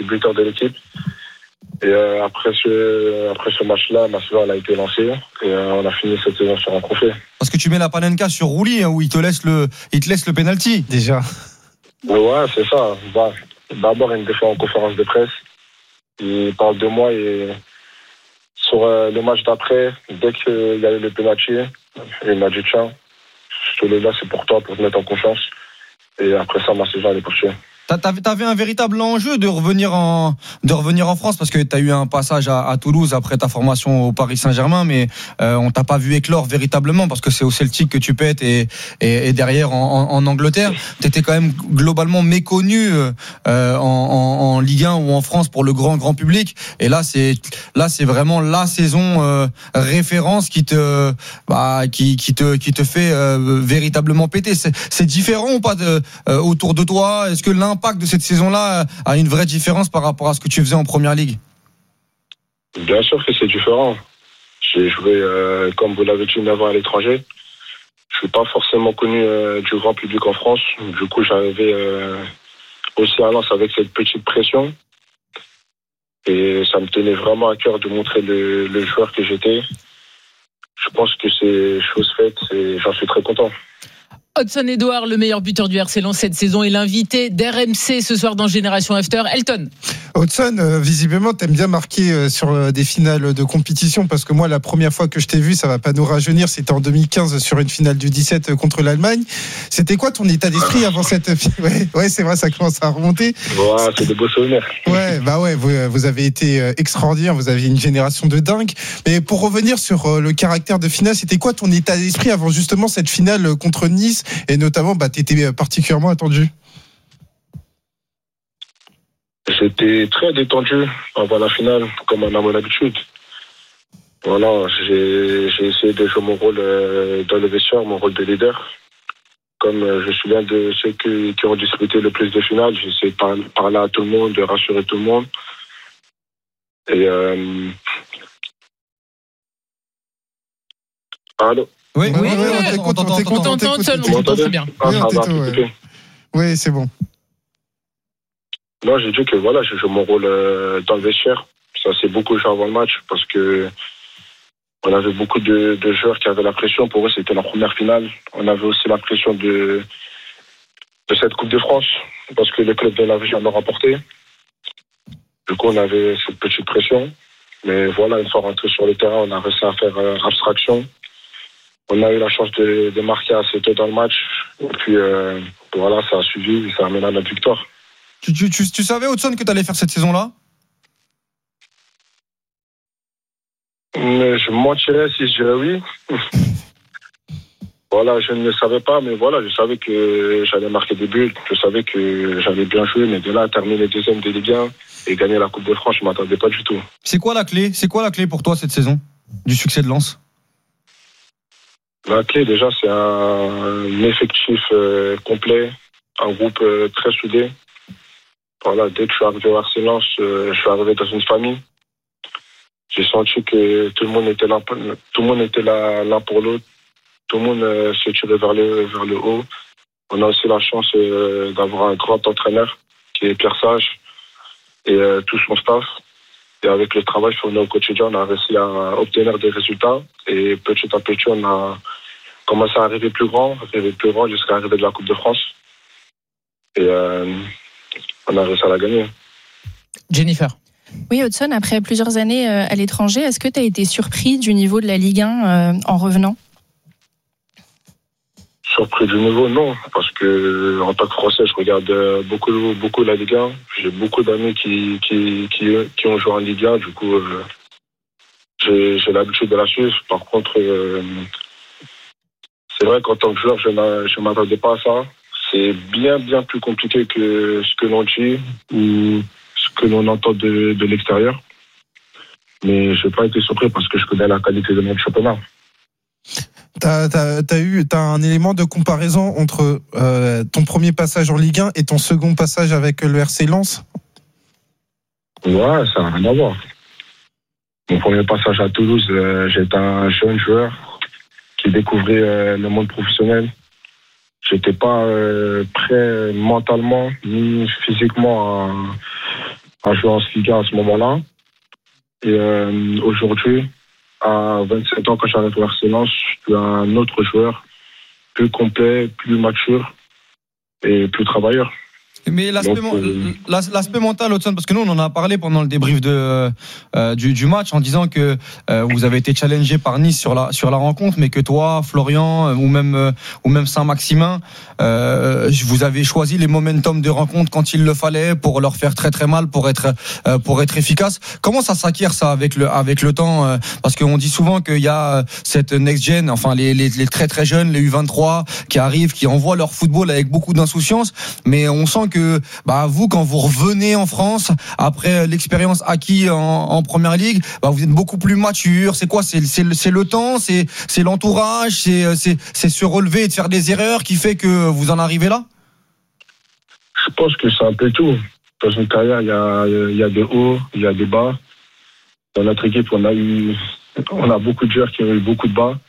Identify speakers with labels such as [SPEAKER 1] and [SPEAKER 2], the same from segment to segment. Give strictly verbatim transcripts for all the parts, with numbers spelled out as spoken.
[SPEAKER 1] buteur de l'équipe. Et euh, après ce après ce match-là, ma saison elle a été lancée et euh, on a fini cette saison sur un trophée.
[SPEAKER 2] Parce que tu mets la Panenka sur Rouli, hein, où il te laisse le il te laisse le penalty déjà.
[SPEAKER 1] Ouais, c'est ça. Bah, d'abord il me défend en conférence de presse. Il parle de moi et sur euh, le match d'après, dès qu'il y avait le penalty, il m'a dit tiens, celui-là c'est pour toi pour te mettre en confiance. Et après ça, ma saison elle est poursuivie.
[SPEAKER 2] T'avais un véritable enjeu de revenir en de revenir en France parce que t'as eu un passage à, à Toulouse après ta formation au Paris Saint-Germain, mais euh, on t'a pas vu éclore véritablement parce que c'est au Celtic que tu pètes et, et, et derrière en, en, en Angleterre, t'étais quand même globalement méconnu euh, en, en, en Ligue un ou en France pour le grand grand public. Et là c'est là c'est vraiment la saison euh, référence qui te bah qui qui te qui te fait euh, véritablement péter. C'est, c'est différent ou pas de, euh, autour de toi? Est-ce que l'un l'impact de cette saison-là a une vraie différence par rapport à ce que tu faisais en Première Ligue?
[SPEAKER 1] Bien sûr que c'est différent. J'ai joué, euh, comme vous l'avez dit, neuf ans à l'étranger. Je ne suis pas forcément connu euh, du grand public en France. Du coup, j'arrivais euh, aussi à Lens avec cette petite pression. Et ça me tenait vraiment à cœur de montrer le, le joueur que j'étais. Je pense que c'est chose faite et j'en suis très content.
[SPEAKER 3] Hudson Edouard, le meilleur buteur du R C Lens cette saison, est l'invité d'R M C ce soir dans Génération After. Elton.
[SPEAKER 4] Hudson, euh, visiblement, t'aimes bien marquer euh, sur euh, des finales de compétition parce que moi, la première fois que je t'ai vu, ça va pas nous rajeunir, c'était en deux mille quinze sur une finale du dix-sept contre l'Allemagne. C'était quoi ton état d'esprit avant cette finale? Ouais, ouais, c'est vrai, ça commence à remonter.
[SPEAKER 1] Ouais, c'est de beaux souvenirs.
[SPEAKER 4] Ouais, bah ouais, vous, vous avez été euh, extraordinaire, vous aviez une génération de dingue. Mais pour revenir sur euh, le caractère de finale, c'était quoi ton état d'esprit avant justement cette finale contre Nice? Et notamment, bah, tu étais particulièrement attendu.
[SPEAKER 1] J'étais très détendu avant la finale, comme on a mon habitude. Voilà, j'ai, j'ai essayé de jouer mon rôle euh, dans le vestiaire, mon rôle de leader. Comme euh, je suis l'un de ceux qui, qui ont disputé le plus de finales, j'ai essayé de parler, parler à tout le monde, de rassurer tout le monde. Et... Euh... Allô?
[SPEAKER 4] Oui, oui, oui,
[SPEAKER 3] oui, on t'écoute, on t'écoute, on t'entend très bien.
[SPEAKER 1] Ah,
[SPEAKER 4] oui,
[SPEAKER 1] ça va,
[SPEAKER 4] ouais. Oui, c'est bon.
[SPEAKER 1] Non, j'ai dit que voilà, je joue mon rôle euh, dans le vestiaire. Ça s'est beaucoup joué avant le match parce que on avait beaucoup de, de joueurs qui avaient la pression. Pour eux, c'était la première finale. On avait aussi la pression de, de cette Coupe de France parce que le club de la région l'a remporté. Du coup, on avait cette petite pression. Mais voilà, une fois rentré sur le terrain, on a réussi à faire euh, abstraction. On a eu la chance de, de marquer assez tôt dans le match. Et puis, euh, voilà, ça a suivi et ça a mené à notre victoire.
[SPEAKER 2] Tu, tu, tu, tu savais, Hudson, que tu allais faire cette saison-là?
[SPEAKER 1] Mais je mentirais si je dirais oui. Voilà, je ne le savais pas, mais voilà, je savais que j'allais marquer des buts. Je savais que j'allais bien jouer, mais de là à terminer deuxième de Ligue un et gagner la Coupe de France, je ne m'attendais pas du tout.
[SPEAKER 2] C'est quoi la clé? C'est quoi la clé pour toi cette saison du succès de Lens?
[SPEAKER 1] La clé, déjà, c'est un, un effectif euh, complet, un groupe euh, très soudé. Voilà, dès que je suis arrivé au R C Lens, euh, je suis arrivé dans une famille. J'ai senti que tout le monde était là, tout le monde était là l'un pour l'autre. Tout le monde euh, se tirait vers le, vers le haut. On a aussi la chance euh, d'avoir un grand entraîneur qui est Pierre Sage et euh, tout son staff. Et avec le travail fourni au quotidien, on a réussi à obtenir des résultats. Et petit à petit, on a commencé à arriver plus grand, arriver plus grand jusqu'à arriver de la Coupe de France. Et euh, on a réussi à la gagner.
[SPEAKER 3] Jennifer.
[SPEAKER 5] Oui, Hudson, après plusieurs années à l'étranger, est-ce que tu as été surpris du niveau de la Ligue un euh, en revenant?
[SPEAKER 1] Surpris du niveau, non, parce que en tant que Français, je regarde beaucoup, beaucoup la Ligue un. J'ai beaucoup d'amis qui, qui, qui, qui ont joué en Ligue un, du coup, euh, j'ai, j'ai l'habitude de la suivre. Par contre, euh, c'est vrai qu'en tant que joueur, je ne m'attendais pas à ça. C'est bien, bien plus compliqué que ce que l'on dit ou ce que l'on entend de, de l'extérieur. Mais je n'ai pas été surpris parce que je connais la qualité de notre championnat.
[SPEAKER 4] T'as, t'as, t'as eu, t'as un élément de comparaison entre euh, ton premier passage en Ligue un et ton second passage avec le R C Lens?
[SPEAKER 1] Ouais, ça n'a rien à voir. Mon premier passage à Toulouse, euh, j'étais un jeune joueur qui découvrait euh, le monde professionnel. J'étais pas euh, prêt mentalement ni physiquement à jouer en Liga à ce moment-là. Et euh, aujourd'hui, à vingt-sept ans, quand j'arrive au R C Lens, je suis un autre joueur, plus complet, plus mature et plus travailleur.
[SPEAKER 2] Mais l'aspect,
[SPEAKER 1] Donc, euh...
[SPEAKER 2] l'aspect mental, Hodgson, parce que nous, on en a parlé pendant le débrief de, euh, du, du match en disant que euh, vous avez été challengé par Nice sur la, sur la rencontre, mais que toi, Florian, euh, ou même, euh, ou même Saint-Maximin, euh, vous avez choisi les momentum de rencontre quand il le fallait pour leur faire très très mal, pour être, euh, pour être efficace. Comment ça s'acquiert ça avec le, avec le temps euh, Parce qu'on dit souvent qu'il y a cette next-gen, enfin les, les, les très très jeunes, les U vingt-trois, qui arrivent, qui envoient leur football avec beaucoup d'insouciance, mais on sent que que bah, vous, quand vous revenez en France, après l'expérience acquise en, en Première Ligue, bah, vous êtes beaucoup plus mature. C'est quoi c'est, c'est, c'est le temps, c'est, c'est l'entourage, c'est, c'est, c'est se relever et de faire des erreurs qui fait que vous en arrivez là?
[SPEAKER 1] Je pense que c'est un peu tout. Dans une carrière, il y a, il y a des hauts, il y a des bas. Dans notre équipe, on a eu, on a beaucoup de joueurs qui ont eu beaucoup de bas.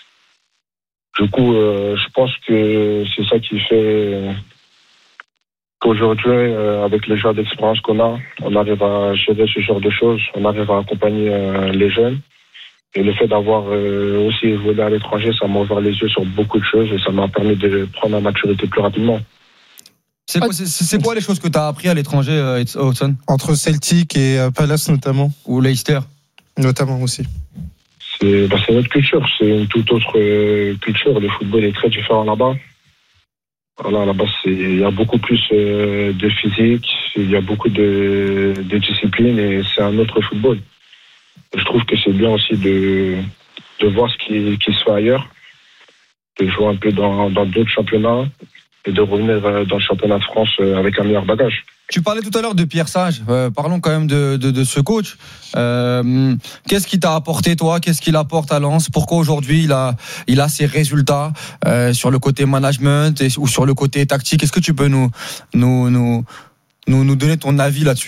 [SPEAKER 1] Du coup, euh, je pense que c'est ça qui fait qu'aujourd'hui, euh, avec les joueurs d'expérience qu'on a, on arrive à gérer ce genre de choses, on arrive à accompagner euh, les jeunes. Et le fait d'avoir euh, aussi évolué à l'étranger, ça m'a ouvert les yeux sur beaucoup de choses et ça m'a permis de prendre la maturité plus rapidement.
[SPEAKER 2] C'est quoi, c'est, c'est quoi les choses que tu as appris à l'étranger, Hodgson ?
[SPEAKER 4] Entre Celtic et euh, Palace notamment.
[SPEAKER 2] Ou Leicester
[SPEAKER 4] notamment aussi.
[SPEAKER 1] C'est, bah, c'est notre culture, c'est une toute autre euh, culture. Le football est très différent là-bas. Voilà, là-bas, c'est, il y a beaucoup plus euh, de physique, il y a beaucoup de, de discipline et c'est un autre football. Je trouve que c'est bien aussi de, de voir ce qui, qui se fait ailleurs, de jouer un peu dans, dans d'autres championnats et de revenir dans le championnat de France avec un meilleur bagage.
[SPEAKER 2] Tu parlais tout à l'heure de Pierre Sage. Euh, parlons quand même de, de, de ce coach. Euh, qu'est-ce qu'il t'a apporté, toi ? Qu'est-ce qu'il apporte à Lens ? Pourquoi aujourd'hui il a, il a ses résultats euh, sur le côté management et, ou sur le côté tactique ? Est-ce que tu peux nous, nous, nous, nous, nous donner ton avis là-dessus ?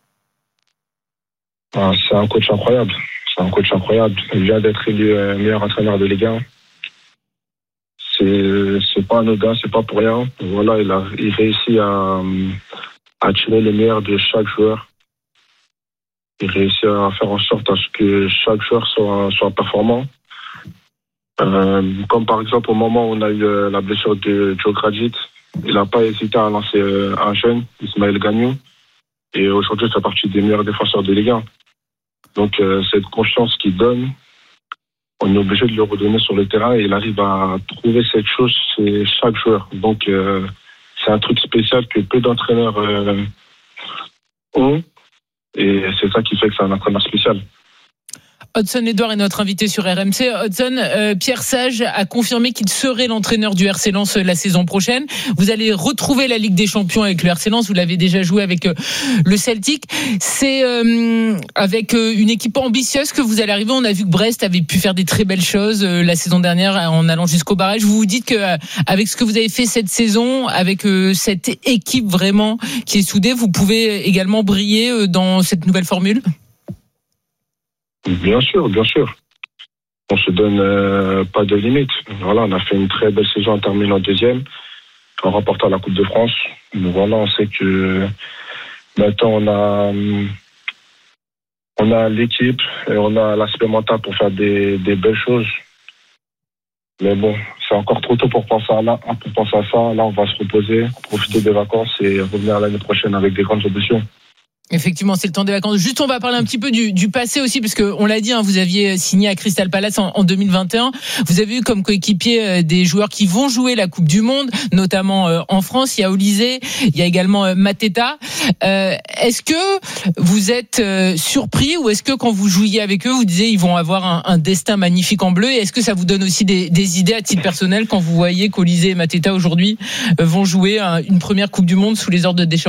[SPEAKER 1] Ah, c'est un coach incroyable. C'est un coach incroyable. Il vient d'être élu meilleur entraîneur de Ligue un. C'est, c'est pas anodin, c'est pas pour rien. Voilà, il a, il réussit à, à tirer le meilleur de chaque joueur. Il réussit à faire en sorte à ce que chaque joueur soit, soit performant. Euh, comme par exemple au moment où on a eu la blessure de Joe Gradit, il n'a pas hésité à lancer un jeune, Ismaël Gagnou. Et aujourd'hui, c'est partie des meilleurs défenseurs de Ligue un. Donc, euh, cette confiance qu'il donne, on est obligé de le redonner sur le terrain et il arrive à trouver cette chose chez chaque joueur. Donc, euh, c'est un truc spécial que peu d'entraîneurs euh, ont et c'est ça qui fait que c'est un entraîneur spécial.
[SPEAKER 3] Hodgson Edouard est notre invité sur R M C. Hodgson, euh, Pierre Sage a confirmé qu'il serait l'entraîneur du R C Lens la saison prochaine. Vous allez retrouver la Ligue des Champions avec le R C Lens. Vous l'avez déjà joué avec euh, le Celtic. C'est euh, avec euh, une équipe ambitieuse que vous allez arriver. On a vu que Brest avait pu faire des très belles choses euh, la saison dernière en allant jusqu'au barrage. Vous vous dites que euh, avec ce que vous avez fait cette saison, avec euh, cette équipe vraiment qui est soudée, vous pouvez également briller euh, dans cette nouvelle formule ?
[SPEAKER 1] Bien sûr, bien sûr. On se donne euh, pas de limite. Voilà, on a fait une très belle saison en terminant deuxième, en remportant la Coupe de France. Donc voilà, on sait que maintenant on a on a l'équipe et on a l'aspect mental pour faire des, des belles choses. Mais bon, c'est encore trop tôt pour penser à là, pour penser à ça. Là, on va se reposer, profiter des vacances et revenir l'année prochaine avec des grandes ambitions.
[SPEAKER 3] Effectivement, c'est le temps des vacances. Juste, on va parler un petit peu du, du passé aussi, parce que on l'a dit, hein, vous aviez signé à Crystal Palace en, en deux mille vingt et un. Vous avez eu comme coéquipier euh, des joueurs qui vont jouer la Coupe du Monde, notamment euh, en France. Il y a Olysée, il y a également euh, Mateta. Euh, est-ce que vous êtes euh, surpris ou est-ce que quand vous jouiez avec eux, vous disiez ils vont avoir un, un destin magnifique en bleu ? Et est-ce que ça vous donne aussi des, des idées à titre personnel quand vous voyez qu'Olysée et Mateta aujourd'hui euh, vont jouer un, une première Coupe du Monde sous les ordres de Deschamps ?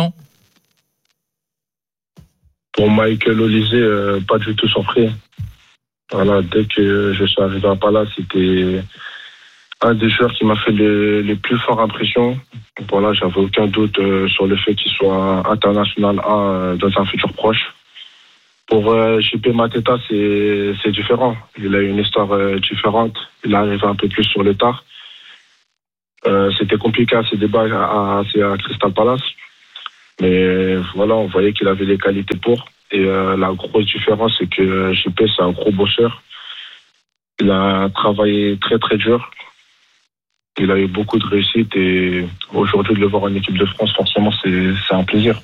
[SPEAKER 1] Pour Michael Olysée, euh, pas du tout surpris. Voilà, dès que je suis arrivé à Palace, c'était un des joueurs qui m'a fait les, les plus fortes impressions. Voilà, j'avais aucun doute euh, sur le fait qu'il soit international A euh, dans un futur proche. Pour euh, J P Mateta, c'est, c'est différent. Il a une histoire euh, différente. Il est arrivé un peu plus sur le tard. Euh, c'était compliqué à ses débats à, à, à Crystal Palace. Mais voilà, on voyait qu'il avait les qualités pour. Et euh, la grosse différence, c'est que J P, c'est un gros bosseur. Il a travaillé très très dur. Il a eu beaucoup de réussite et aujourd'hui de le voir en équipe de France, forcément, c'est, c'est un plaisir.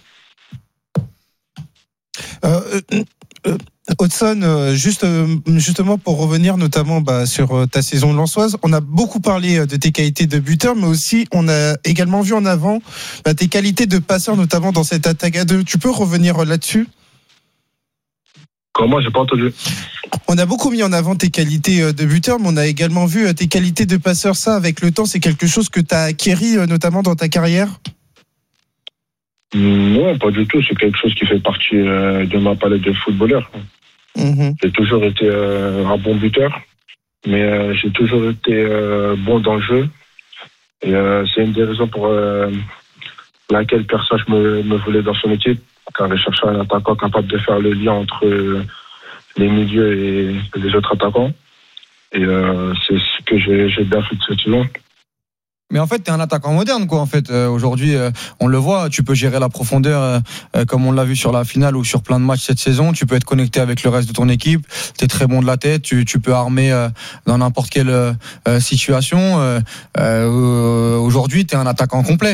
[SPEAKER 4] Euh, euh, Hodgson, euh, juste, euh, justement pour revenir notamment bah, sur euh, ta saison lensoise, on a beaucoup parlé euh, de tes qualités de buteur, mais aussi on a également vu en avant bah, tes qualités de passeur, notamment dans cette attaque à deux. Tu peux revenir euh, là-dessus ?
[SPEAKER 1] Comment ? J'ai pas entendu.
[SPEAKER 4] On a beaucoup mis en avant tes qualités euh, de buteur, mais on a également vu euh, tes qualités de passeur. Ça, avec le temps, c'est quelque chose que tu as acquéri euh, notamment dans ta carrière ?
[SPEAKER 1] Non, pas du tout. C'est quelque chose qui fait partie euh, de ma palette de footballeur.
[SPEAKER 4] Mmh.
[SPEAKER 1] J'ai toujours été euh, un bon buteur, mais euh, j'ai toujours été euh, bon dans le jeu. Et euh, c'est une des raisons pour euh, laquelle Persach me, me voulait dans son équipe, car il cherchait un attaquant capable de faire le lien entre euh, les milieux et les autres attaquants. Et euh, c'est ce que j'ai, j'ai bien fait de cette saison.
[SPEAKER 2] Mais en fait, tu es un attaquant moderne, quoi. En fait, euh, aujourd'hui, euh, on le voit, tu peux gérer la profondeur, euh, euh, comme on l'a vu sur la finale ou sur plein de matchs cette saison. Tu peux être connecté avec le reste de ton équipe. Tu es très bon de la tête. Tu, tu peux armer euh, dans n'importe quelle euh, situation. Euh, euh, aujourd'hui, tu es un attaquant complet.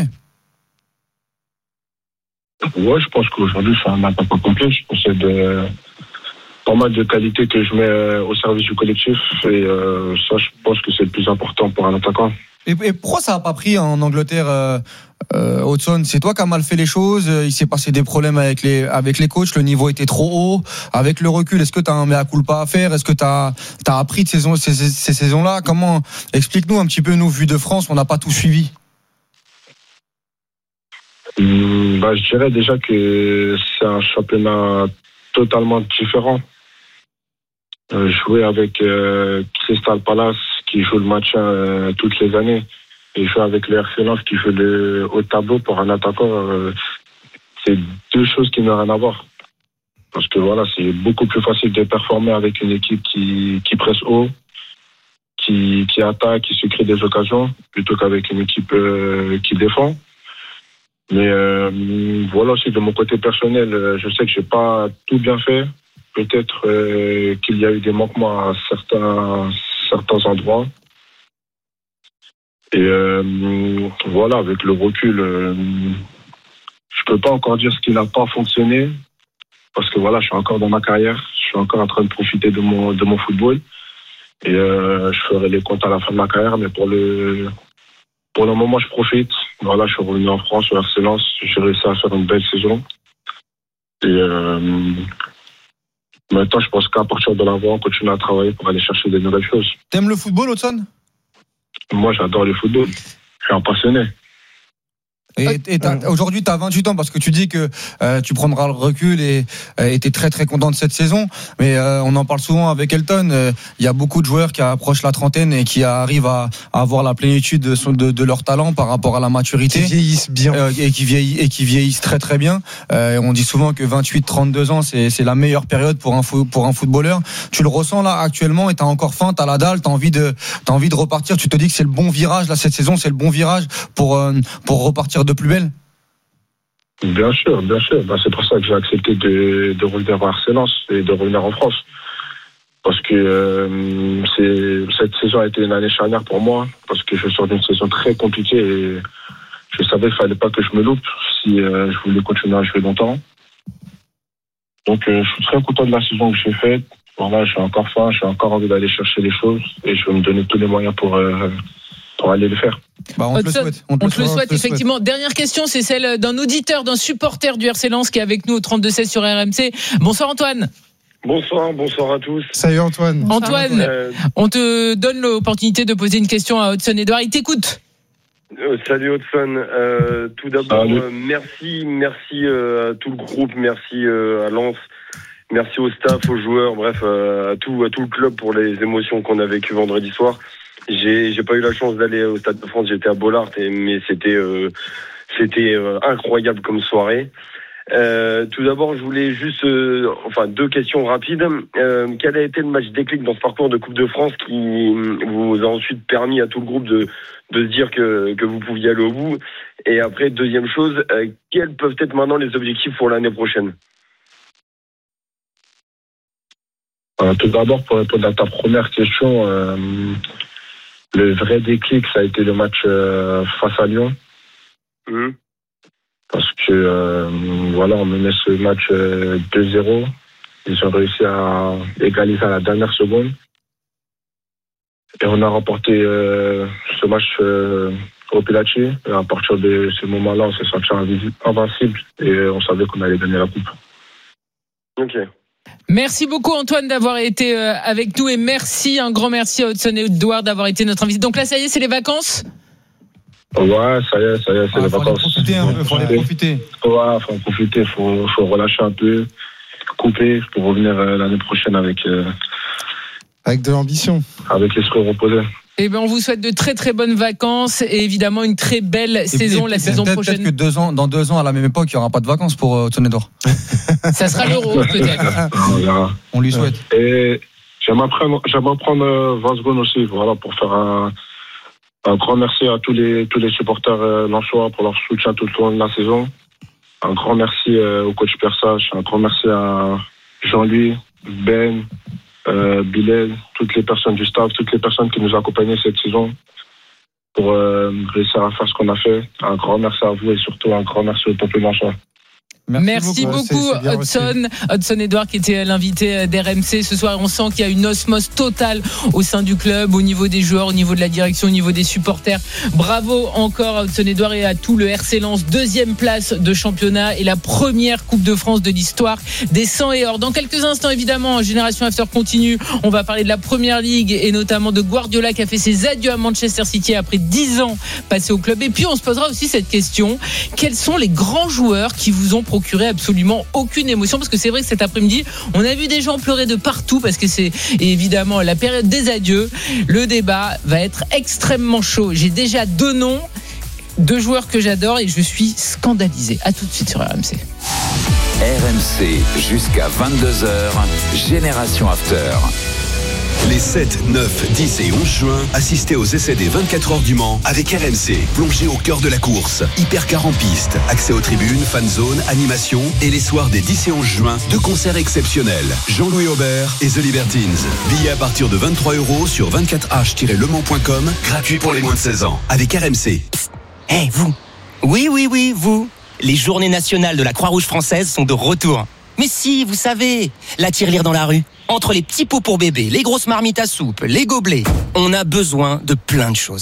[SPEAKER 1] Ouais, je pense qu'aujourd'hui, je suis un attaquant complet. Je possède euh, pas mal de qualités que je mets au service du collectif. Et euh, ça, je pense que c'est le plus important pour un attaquant.
[SPEAKER 2] Et, et pourquoi ça n'a pas pris en Angleterre, euh, euh, Hodgson ? C'est toi qui as mal fait les choses. Il s'est passé des problèmes avec les avec les coachs. Le niveau était trop haut. Avec le recul, est-ce que tu as un mea culpa à faire ? Est-ce que tu as appris de ces, ces, ces saisons-là ? Comment ? Explique-nous un petit peu, nous, vu de France, on n'a pas tout suivi.
[SPEAKER 1] Mmh, bah, je dirais déjà que c'est un championnat totalement différent. Euh, jouer avec euh, Crystal Palace qui joue le maintien euh, toutes les années et jouer avec le R C Lens qui joue le haut tableau pour un attaquant, euh, c'est deux choses qui n'ont rien à voir. Parce que voilà, c'est beaucoup plus facile de performer avec une équipe qui, qui presse haut, qui, qui attaque, qui se crée des occasions, plutôt qu'avec une équipe euh, qui défend. Mais euh, voilà aussi de mon côté personnel, je sais que j'ai pas tout bien fait. Peut-être euh, qu'il y a eu des manquements à certains certains endroits. Et euh, voilà, avec le recul, euh, je peux pas encore dire ce qui n'a pas fonctionné parce que voilà, je suis encore dans ma carrière, je suis encore en train de profiter de mon de mon football et euh, je ferai les comptes à la fin de ma carrière. Mais pour le pour le moment, je profite. Voilà, je suis revenu en France au R C Lens, j'ai réussi à faire une belle saison et euh, maintenant, je pense qu'à partir de là-bas, on continue à travailler pour aller chercher des nouvelles choses.
[SPEAKER 2] T'aimes le football, Hodgson ?
[SPEAKER 1] Moi, j'adore le football. Je suis un passionné.
[SPEAKER 2] Et, et t'as, aujourd'hui, tu as vingt-huit ans parce que tu dis que euh, tu prendras le recul et euh, tu es très très content de cette saison. Mais euh, on en parle souvent avec Elton. Il euh, y a beaucoup de joueurs qui approchent la trentaine et qui arrivent à, à avoir la plénitude de, son, de, de leur talent par rapport à la maturité.
[SPEAKER 4] Qui vieillissent bien.
[SPEAKER 2] Euh, et, qui vieillissent, et qui vieillissent très très bien. Euh, on dit souvent que vingt-huit trente-deux ans, c'est, c'est la meilleure période pour un, fo- pour un footballeur. Tu le ressens là actuellement et tu as encore faim, tu as la dalle, tu as envie, de, t'as envie de repartir. Tu te dis que c'est le bon virage là cette saison, c'est le bon virage pour, euh, pour repartir de plus belle.
[SPEAKER 1] Bien sûr, bien sûr. Ben, c'est pour ça que j'ai accepté de, de revenir à R C Lens et de revenir en France. Parce que euh, c'est, cette saison a été une année charnière pour moi, parce que je sors d'une saison très compliquée et je savais qu'il ne fallait pas que je me loupe si euh, je voulais continuer à jouer longtemps. Donc euh, je suis très content de la saison que j'ai faite. Voilà, j'ai encore faim, j'ai encore envie d'aller chercher les choses et je vais me donner tous les moyens pour... Euh, pour aller le faire.
[SPEAKER 2] Bah, on te le souhaite.
[SPEAKER 3] On te le souhaite, on te le effectivement. Souhaite. Dernière question, c'est celle d'un auditeur, d'un supporter du R C Lens qui est avec nous au trente-deux seize sur R M C. Bonsoir Antoine.
[SPEAKER 6] Bonsoir, bonsoir à tous.
[SPEAKER 4] Salut Antoine.
[SPEAKER 3] Bonsoir, Antoine, euh... on te donne l'opportunité de poser une question à Hodgson Edouard. Il t'écoute.
[SPEAKER 6] Euh, salut Hodgson. Euh, tout d'abord, euh, merci, merci euh, à tout le groupe, merci euh, à Lens, merci au staff, aux joueurs, bref, euh, à tout, à tout le club pour les émotions qu'on a vécues vendredi soir. J'ai, j'ai pas eu la chance d'aller au Stade de France, j'étais à Bollaert, et, mais c'était, euh, c'était euh, incroyable comme soirée. Euh, tout d'abord, je voulais juste, euh, enfin, deux questions rapides. Euh, quel a été le match déclic dans ce parcours de Coupe de France qui vous a ensuite permis à tout le groupe de, de se dire que, que vous pouviez aller au bout? Et après, deuxième chose, euh, quels peuvent être maintenant les objectifs pour l'année prochaine?
[SPEAKER 1] Euh, tout d'abord, pour répondre à ta première question, euh, le vrai déclic, ça a été le match euh, face à Lyon.
[SPEAKER 6] Mmh.
[SPEAKER 1] Parce que, euh, voilà, on menait ce match euh, deux zéro. Ils ont réussi à égaliser à la dernière seconde. Et on a remporté euh, ce match euh, au Pilaci. Et à partir de ce moment-là, on s'est senti invincible et on savait qu'on allait gagner la coupe.
[SPEAKER 6] Ok.
[SPEAKER 3] Merci beaucoup Antoine d'avoir été avec nous et merci, un grand merci à Hudson Edouard d'avoir été notre invité. Donc là, ça y est, c'est les vacances ?
[SPEAKER 1] Ouais, ça y est, ça y est, c'est
[SPEAKER 2] ah,
[SPEAKER 1] les
[SPEAKER 2] faut
[SPEAKER 1] vacances.
[SPEAKER 2] Faut profiter un peu, faut en profiter.
[SPEAKER 1] Ouais, faut en profiter, faut, faut relâcher un peu, couper pour revenir euh, l'année prochaine avec euh,
[SPEAKER 4] avec de l'ambition,
[SPEAKER 1] avec l'esprit reposé.
[SPEAKER 3] Eh ben, on vous souhaite de très très bonnes vacances et évidemment une très belle et saison et la saison
[SPEAKER 2] peut-être,
[SPEAKER 3] prochaine.
[SPEAKER 2] Peut-être que deux ans, dans deux ans, à la même époque, il n'y aura pas de vacances pour euh, Hudson Edouard.
[SPEAKER 3] Ça sera l'Euro, peut-être.
[SPEAKER 1] Voilà.
[SPEAKER 2] On lui souhaite.
[SPEAKER 1] Et j'aimerais prendre, j'aimerais prendre vingt secondes aussi, voilà, pour faire un, un grand merci à tous les, tous les supporters euh, lensois pour leur soutien tout au long de la saison. Un grand merci euh, au coach Persage, un grand merci à Jean-Louis, Ben, Euh, Bilal, toutes les personnes du staff, toutes les personnes qui nous accompagnaient cette saison pour euh, réussir à faire ce qu'on a fait. Un grand merci à vous et surtout un grand merci au peuple lensois.
[SPEAKER 3] Merci, Merci beaucoup, beaucoup c'est, c'est Hudson. Hudson Edouard qui était l'invité d'R M C ce soir. On sent qu'il y a une osmose totale au sein du club, au niveau des joueurs, au niveau de la direction, au niveau des supporters. Bravo encore à Hudson Edouard et à tout le R C Lens. Deuxième place de championnat et la première Coupe de France de l'histoire des cent et or. Dans quelques instants, évidemment, Génération After continue. On va parler de la Première Ligue et notamment de Guardiola qui a fait ses adieux à Manchester City après dix ans passés au club. Et puis, on se posera aussi cette question. Quels sont les grands joueurs qui vous ont procurer absolument aucune émotion, parce que c'est vrai que cet après-midi on a vu des gens pleurer de partout parce que c'est évidemment la période des adieux. Le débat va être extrêmement chaud. J'ai déjà deux noms, deux joueurs que j'adore et je suis scandalisé. À tout de suite sur R M C.
[SPEAKER 7] R M C jusqu'à vingt-deux heures, Génération After.
[SPEAKER 8] Les sept, neuf, dix et onze juin, assistez aux essais des vingt-quatre heures du Mans avec R M C. Plongez au cœur de la course. Hypercar en piste, accès aux tribunes, fan zone, animation et les soirs des dix et onze juin, deux concerts exceptionnels. Jean-Louis Aubert et The Libertines. Billets à partir de vingt-trois euros sur vingt-quatre h tiret le mans point com, gratuit pour les moins de seize ans. Avec R M C.
[SPEAKER 9] Eh hey, vous. Oui, oui, oui, vous. Les journées nationales de la Croix-Rouge française sont de retour. Mais si, vous savez, la tirelire dans la rue. Entre les petits pots pour bébé, les grosses marmites à soupe, les gobelets, on a besoin de plein de choses.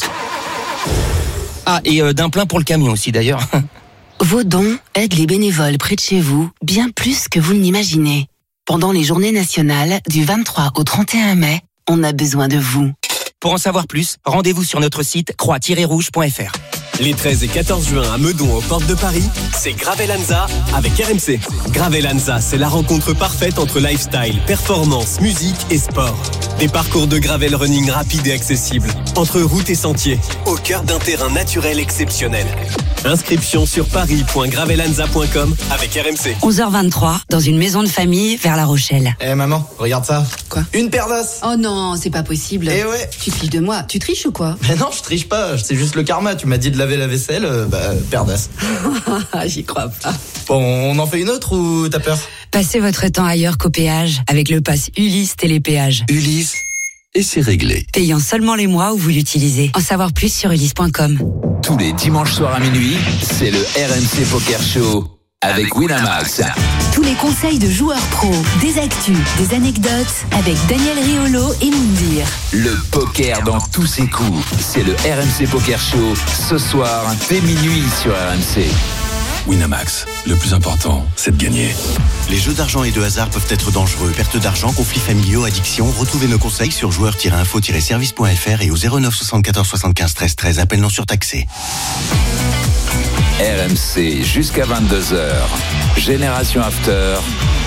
[SPEAKER 9] Ah, et euh, d'un plein pour le camion aussi d'ailleurs.
[SPEAKER 10] Vos dons aident les bénévoles près de chez vous bien plus que vous ne l'imaginez. Pendant les journées nationales, du vingt-trois au trente et un mai, on a besoin de vous.
[SPEAKER 9] Pour en savoir plus, rendez-vous sur notre site croix tiret rouge point f r.
[SPEAKER 11] Les treize et quatorze juin à Meudon aux portes de Paris, c'est Gravelanza avec R M C. Gravelanza, c'est la rencontre parfaite entre lifestyle, performance, musique et sport. Des parcours de gravel running rapides et accessibles, entre routes et sentiers, au cœur d'un terrain naturel exceptionnel. Inscription sur paris point gravelanza point com avec R M C.
[SPEAKER 10] onze heures vingt-trois, dans une maison de famille vers La Rochelle.
[SPEAKER 12] Eh hey maman, regarde ça.
[SPEAKER 10] Quoi?
[SPEAKER 12] Une paire d'as.
[SPEAKER 10] Oh non, c'est pas possible.
[SPEAKER 12] Eh ouais.
[SPEAKER 10] Tu te fiches de moi. Tu triches ou quoi?
[SPEAKER 12] Mais non, je triche pas. C'est juste le karma. Tu m'as dit de laver la vaisselle, euh, bah, paire d'as.
[SPEAKER 10] J'y crois pas.
[SPEAKER 12] Bon, on en fait une autre ou t'as peur?
[SPEAKER 10] Passez votre temps ailleurs qu'au péage avec le pass Ulysse Télépéage.
[SPEAKER 8] Ulysse, et c'est réglé.
[SPEAKER 10] Payant seulement les mois où vous l'utilisez. En savoir plus sur ulysse point com.
[SPEAKER 7] Tous les dimanches soirs à minuit, c'est le R M C Poker Show avec Winamax.
[SPEAKER 13] Tous les conseils de joueurs pros, des actus, des anecdotes avec Daniel Riolo et Moundir.
[SPEAKER 7] Le poker dans tous ses coups, c'est le R M C Poker Show ce soir dès minuit sur R M C.
[SPEAKER 8] Winamax, le plus important, c'est de gagner.
[SPEAKER 14] Les jeux d'argent et de hasard peuvent être dangereux. Perte d'argent, conflits familiaux, addiction. Retrouvez nos conseils sur joueurs tiret info tiret service point f r et au zéro neuf soixante-quatorze soixante-quinze treize treize. Appel non surtaxé.
[SPEAKER 7] R M C jusqu'à vingt-deux heures. Génération After.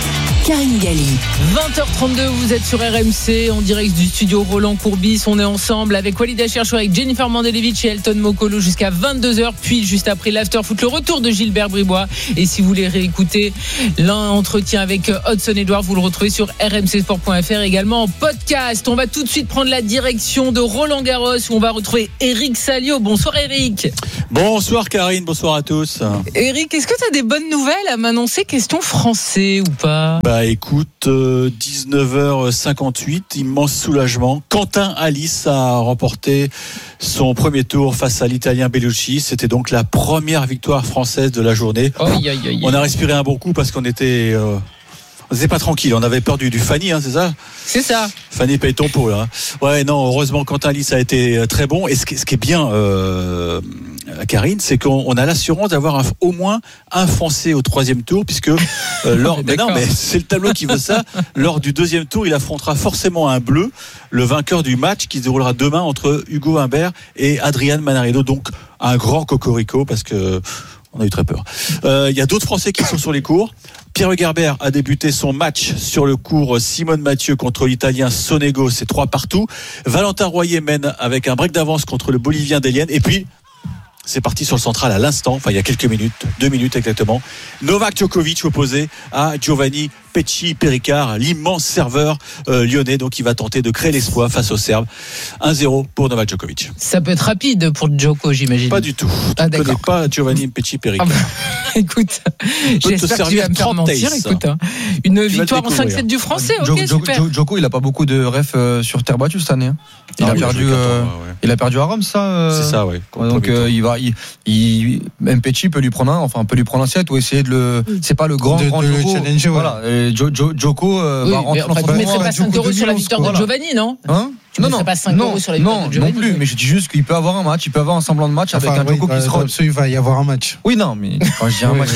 [SPEAKER 13] Karine Galli.
[SPEAKER 3] vingt heures trente-deux, vous êtes sur R M C en direct du studio Roland Courbis. On est ensemble avec Walid Acharchour, avec Jennifer Mandelevic et Elton Mokolo jusqu'à vingt-deux heures. Puis juste après l'after foot, le retour de Gilbert Bribois. Et si vous voulez réécouter l'entretien avec Hudson Edouard, vous le retrouvez sur r m c sport point f r, également en podcast. On va tout de suite prendre la direction de Roland Garros où on va retrouver Eric Salio. Bonsoir Eric.
[SPEAKER 15] Bonsoir Karine, bonsoir à tous.
[SPEAKER 3] Eric, est-ce que tu as des bonnes nouvelles à m'annoncer question français ou pas?
[SPEAKER 15] Bah écoute, euh, dix-neuf heures cinquante-huit, immense soulagement. Quentin Alice a remporté son premier tour face à l'Italien Bellucci. C'était donc la première victoire française de la journée.
[SPEAKER 3] Oh, aïe, aïe, aïe.
[SPEAKER 15] On a respiré un bon coup parce qu'on était... Euh, On n'était pas tranquille, on avait peur du, du Fanny, hein, c'est ça?
[SPEAKER 3] C'est ça.
[SPEAKER 15] Fanny paye ton pot, là. Ouais, non, heureusement, Quentin Alice a été très bon. Et ce qui, ce qui est bien, euh, Karine, c'est qu'on on a l'assurance d'avoir un, au moins un Français au troisième tour, puisque, euh, lors, mais non, mais c'est le tableau qui veut ça. Lors du deuxième tour, il affrontera forcément un bleu, le vainqueur du match qui se déroulera demain entre Hugo Humbert et Adrian Manarino. Donc, un grand cocorico, parce que, on a eu très peur. Il euh, y a d'autres Français qui sont sur les cours. Pierre Gerber a débuté son match sur le cours Simone Mathieu contre l'Italien Sonego, c'est trois partout. Valentin Royer mène avec un break d'avance contre le Bolivien Delienne. Et puis, c'est parti sur le central à l'instant, enfin il y a quelques minutes, deux minutes exactement. Novak Djokovic opposé à Giovanni Pecci Pericard, l'immense serveur euh, lyonnais, donc il va tenter de créer l'exploit face aux Serbes. un zéro pour Novak Djokovic.
[SPEAKER 3] Ça peut être rapide pour Djoko, j'imagine.
[SPEAKER 15] Pas du tout. Tu ne connais pas Giovanni Pecci Pericard.
[SPEAKER 3] Ah bah, écoute, j'espère que tu vas me faire mentir. Écoute, hein. Une tu victoire en cinq sept du français, ok,
[SPEAKER 2] Djoko,
[SPEAKER 3] super.
[SPEAKER 2] Djoko, il a pas beaucoup de refs euh, sur terre battue cette année. Hein. Il, non, a perdu, euh, ouais. il a perdu à Rome, ça. Euh,
[SPEAKER 15] c'est ça, oui.
[SPEAKER 2] Ouais, donc euh, il va, il, il, même Pecci peut lui prendre un, enfin peut lui prendre un set ou essayer de le. C'est pas le grand
[SPEAKER 4] de,
[SPEAKER 2] grand
[SPEAKER 4] de
[SPEAKER 2] Djoko.
[SPEAKER 4] Challenger,
[SPEAKER 2] voilà. Et Jo, Jo, Djoko euh,
[SPEAKER 3] oui,
[SPEAKER 2] va rentrer
[SPEAKER 3] enfin,
[SPEAKER 2] dans son.
[SPEAKER 3] Tu mettrais pas cinq euros sur la victoire de Giovanni, non?
[SPEAKER 2] Hein?
[SPEAKER 3] Tu
[SPEAKER 2] non,
[SPEAKER 3] ne
[SPEAKER 2] non,
[SPEAKER 3] pas cinq
[SPEAKER 2] non,
[SPEAKER 3] euros sur la victoire
[SPEAKER 2] non,
[SPEAKER 3] de Giovanni.
[SPEAKER 2] non plus, mais je dis juste qu'il peut avoir un match, il peut avoir un semblant de match
[SPEAKER 4] enfin,
[SPEAKER 2] avec un
[SPEAKER 4] oui,
[SPEAKER 2] Djoko qui se
[SPEAKER 4] rend. Il va y avoir un match.
[SPEAKER 2] Oui, non, mais quand je dis un match,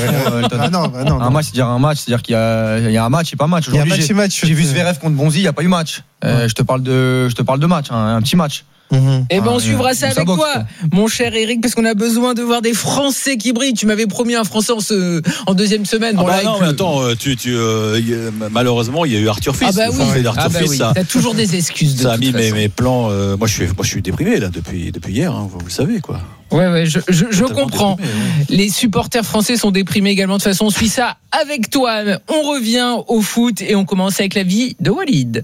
[SPEAKER 4] ah non, bah non,
[SPEAKER 2] un match, c'est dire un match, c'est-à-dire qu'il y a, il y a un match et pas match.
[SPEAKER 4] Il y a un match et match.
[SPEAKER 2] J'ai vu Zverev contre Bonzi, il n'y a pas eu match. Euh, je te parle de, je te parle de match, hein, un petit match.
[SPEAKER 3] Mmh. Et ben on
[SPEAKER 2] ah,
[SPEAKER 3] suivra ça avec
[SPEAKER 2] boxe,
[SPEAKER 3] toi,
[SPEAKER 2] quoi.
[SPEAKER 3] Mon cher Eric, parce qu'on a besoin de voir des Français qui brillent. Tu m'avais promis un Français en, ce, en deuxième semaine.
[SPEAKER 15] Ah
[SPEAKER 3] bon,
[SPEAKER 15] bah
[SPEAKER 3] là,
[SPEAKER 15] non, mais attends, tu, tu, euh, y a, malheureusement, il y a eu Arthur Fils.
[SPEAKER 3] Ah bah oui,
[SPEAKER 15] le
[SPEAKER 3] ah bah oui.
[SPEAKER 15] ça,
[SPEAKER 3] t'as toujours des excuses. De
[SPEAKER 15] ça a mis mes,
[SPEAKER 3] façon.
[SPEAKER 15] mes plans. Euh, moi, je suis, moi, je suis déprimé là depuis, depuis hier. Hein, vous, vous le savez, quoi.
[SPEAKER 3] Ouais, ouais, je, je, je comprends.
[SPEAKER 15] Déprimé, ouais.
[SPEAKER 3] Les supporters français sont déprimés également. De toute façon, on suit ça avec toi. On revient au foot et on commence avec la vie de Walid.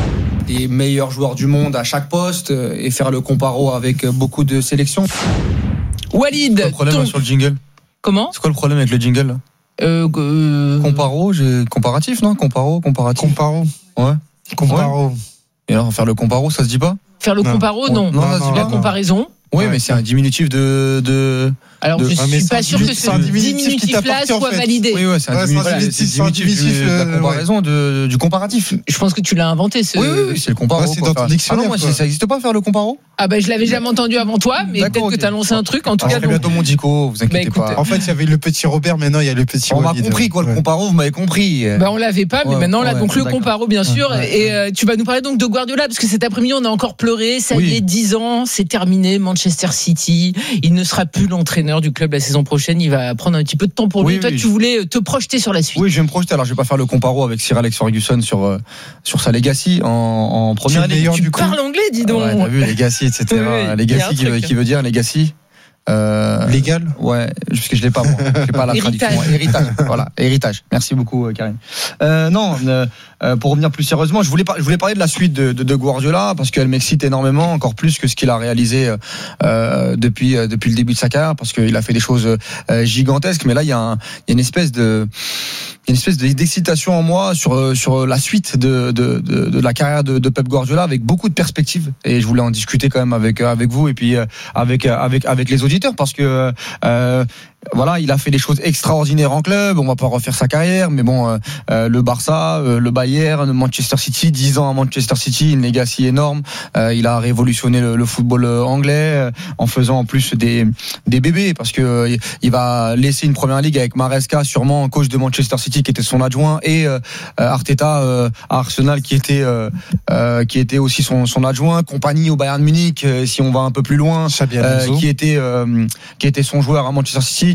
[SPEAKER 2] Des meilleurs joueurs du monde à chaque poste et faire le comparo avec beaucoup de sélections.
[SPEAKER 3] Walid,
[SPEAKER 2] c'est quoi le problème
[SPEAKER 3] ton...
[SPEAKER 2] là, sur le jingle?
[SPEAKER 3] Comment?
[SPEAKER 2] C'est quoi le problème avec le jingle là?
[SPEAKER 3] euh, euh...
[SPEAKER 2] Comparo, j'ai comparatif, non? Comparo, comparatif.
[SPEAKER 4] Comparo.
[SPEAKER 2] Ouais.
[SPEAKER 4] Comparo.
[SPEAKER 2] Ouais. Et alors faire le comparo, ça se dit pas?
[SPEAKER 3] Faire le
[SPEAKER 4] non.
[SPEAKER 3] comparo, non.
[SPEAKER 2] Non, non, ça se dit
[SPEAKER 3] la
[SPEAKER 2] pas.
[SPEAKER 3] comparaison.
[SPEAKER 2] Oui,
[SPEAKER 4] ouais,
[SPEAKER 2] mais c'est un diminutif de. de
[SPEAKER 3] Alors,
[SPEAKER 2] de...
[SPEAKER 3] je
[SPEAKER 4] ah,
[SPEAKER 3] suis pas sûr que
[SPEAKER 4] c'est un
[SPEAKER 3] ce
[SPEAKER 4] diminutif
[SPEAKER 3] diminutif-là soit
[SPEAKER 4] en fait.
[SPEAKER 3] validé.
[SPEAKER 2] Oui, ouais, c'est un
[SPEAKER 4] ouais,
[SPEAKER 2] diminutif,
[SPEAKER 4] c'est
[SPEAKER 2] c'est un diminutif,
[SPEAKER 4] diminutif
[SPEAKER 2] de la
[SPEAKER 4] euh,
[SPEAKER 2] comparaison,
[SPEAKER 4] ouais.
[SPEAKER 2] de, du comparatif.
[SPEAKER 3] Je pense que tu l'as inventé. Ce...
[SPEAKER 2] Oui, oui, oui, c'est le comparo.
[SPEAKER 4] Ouais, c'est
[SPEAKER 2] quoi,
[SPEAKER 4] dans ton
[SPEAKER 2] faire.
[SPEAKER 4] dictionnaire.
[SPEAKER 2] Ah non, moi,
[SPEAKER 4] quoi.
[SPEAKER 2] ça n'existe pas faire le comparo.
[SPEAKER 3] Ah bah je l'avais jamais entendu avant toi, mais
[SPEAKER 2] D'accord,
[SPEAKER 3] peut-être
[SPEAKER 2] okay.
[SPEAKER 3] que tu as lancé un truc. En tout
[SPEAKER 2] Alors,
[SPEAKER 3] cas,
[SPEAKER 2] je bientôt mon dico, vous inquiétez
[SPEAKER 3] bah, écoute,
[SPEAKER 2] pas.
[SPEAKER 4] En fait, il y avait le petit Robert, maintenant il y a le petit
[SPEAKER 2] On m'a
[SPEAKER 4] Walid.
[SPEAKER 2] compris quoi, le
[SPEAKER 4] Ouais.
[SPEAKER 2] comparo, vous m'avez compris.
[SPEAKER 3] Bah on l'avait pas, mais
[SPEAKER 2] Ouais,
[SPEAKER 3] maintenant on l'a
[SPEAKER 2] ouais,
[SPEAKER 3] donc le
[SPEAKER 2] d'accord.
[SPEAKER 3] comparo bien sûr.
[SPEAKER 2] Ouais, ouais,
[SPEAKER 3] et euh, tu vas nous parler donc de Guardiola parce que cet après-midi on a encore pleuré. Ça
[SPEAKER 2] Oui.
[SPEAKER 3] y est, dix ans, c'est terminé. Manchester City, il ne sera plus l'entraîneur du club la saison prochaine. Il va prendre un petit peu de temps pour lui.
[SPEAKER 2] Oui,
[SPEAKER 3] Toi,
[SPEAKER 2] oui.
[SPEAKER 3] tu voulais te projeter sur la suite.
[SPEAKER 2] Oui, je vais me projeter. Alors, je vais pas faire le comparo avec Sir Alex Ferguson sur euh, sur sa legacy en, en première
[SPEAKER 4] C'est le
[SPEAKER 2] ligue.
[SPEAKER 4] meilleur
[SPEAKER 3] Tu
[SPEAKER 4] du coup.
[SPEAKER 3] parles anglais, dis donc.
[SPEAKER 2] Ouais, t'as vu legacy, et cetera.
[SPEAKER 3] Oui, il y a un
[SPEAKER 2] Legacy qui veut,
[SPEAKER 3] truc.
[SPEAKER 2] qui veut dire legacy. Euh,
[SPEAKER 4] Légal.
[SPEAKER 2] Ouais, parce que je l'ai pas moi. Je l'ai pas la
[SPEAKER 3] Héritage.
[SPEAKER 2] traduction. Héritage. Voilà, héritage. Merci beaucoup, euh, Karine. Euh, non, euh, euh, pour revenir plus sérieusement, je voulais par- je voulais parler de la suite de, de, de Guardiola parce qu'elle m'excite énormément, encore plus que ce qu'il a réalisé euh, depuis euh, depuis le début de sa carrière, parce qu'il a fait des choses euh, gigantesques. Mais là, il y a, un, il y a une espèce de il y a une espèce de- d'excitation en moi sur sur la suite de de, de, de la carrière de, de Pep Guardiola avec beaucoup de perspectives. Et je voulais en discuter quand même avec avec vous et puis euh, avec avec avec les auditeurs parce que euh, voilà, il a fait des choses extraordinaires en club. On va pas refaire sa carrière, mais bon, euh, euh, le Barça, euh, le Bayern, Manchester City, dix ans à Manchester City, une legacy énorme. Euh, il a révolutionné le, le football anglais euh, en faisant en plus des des bébés, parce que euh, il va laisser une première ligue avec Maresca, sûrement coach de Manchester City, qui était son adjoint, et euh, Arteta euh, à Arsenal, qui était euh, euh, qui était aussi son son adjoint. Compagnie au Bayern Munich, euh, si on va un peu plus loin,
[SPEAKER 4] Xabi
[SPEAKER 2] euh,
[SPEAKER 4] Alonso.
[SPEAKER 2] qui était euh, qui était son joueur à Manchester City.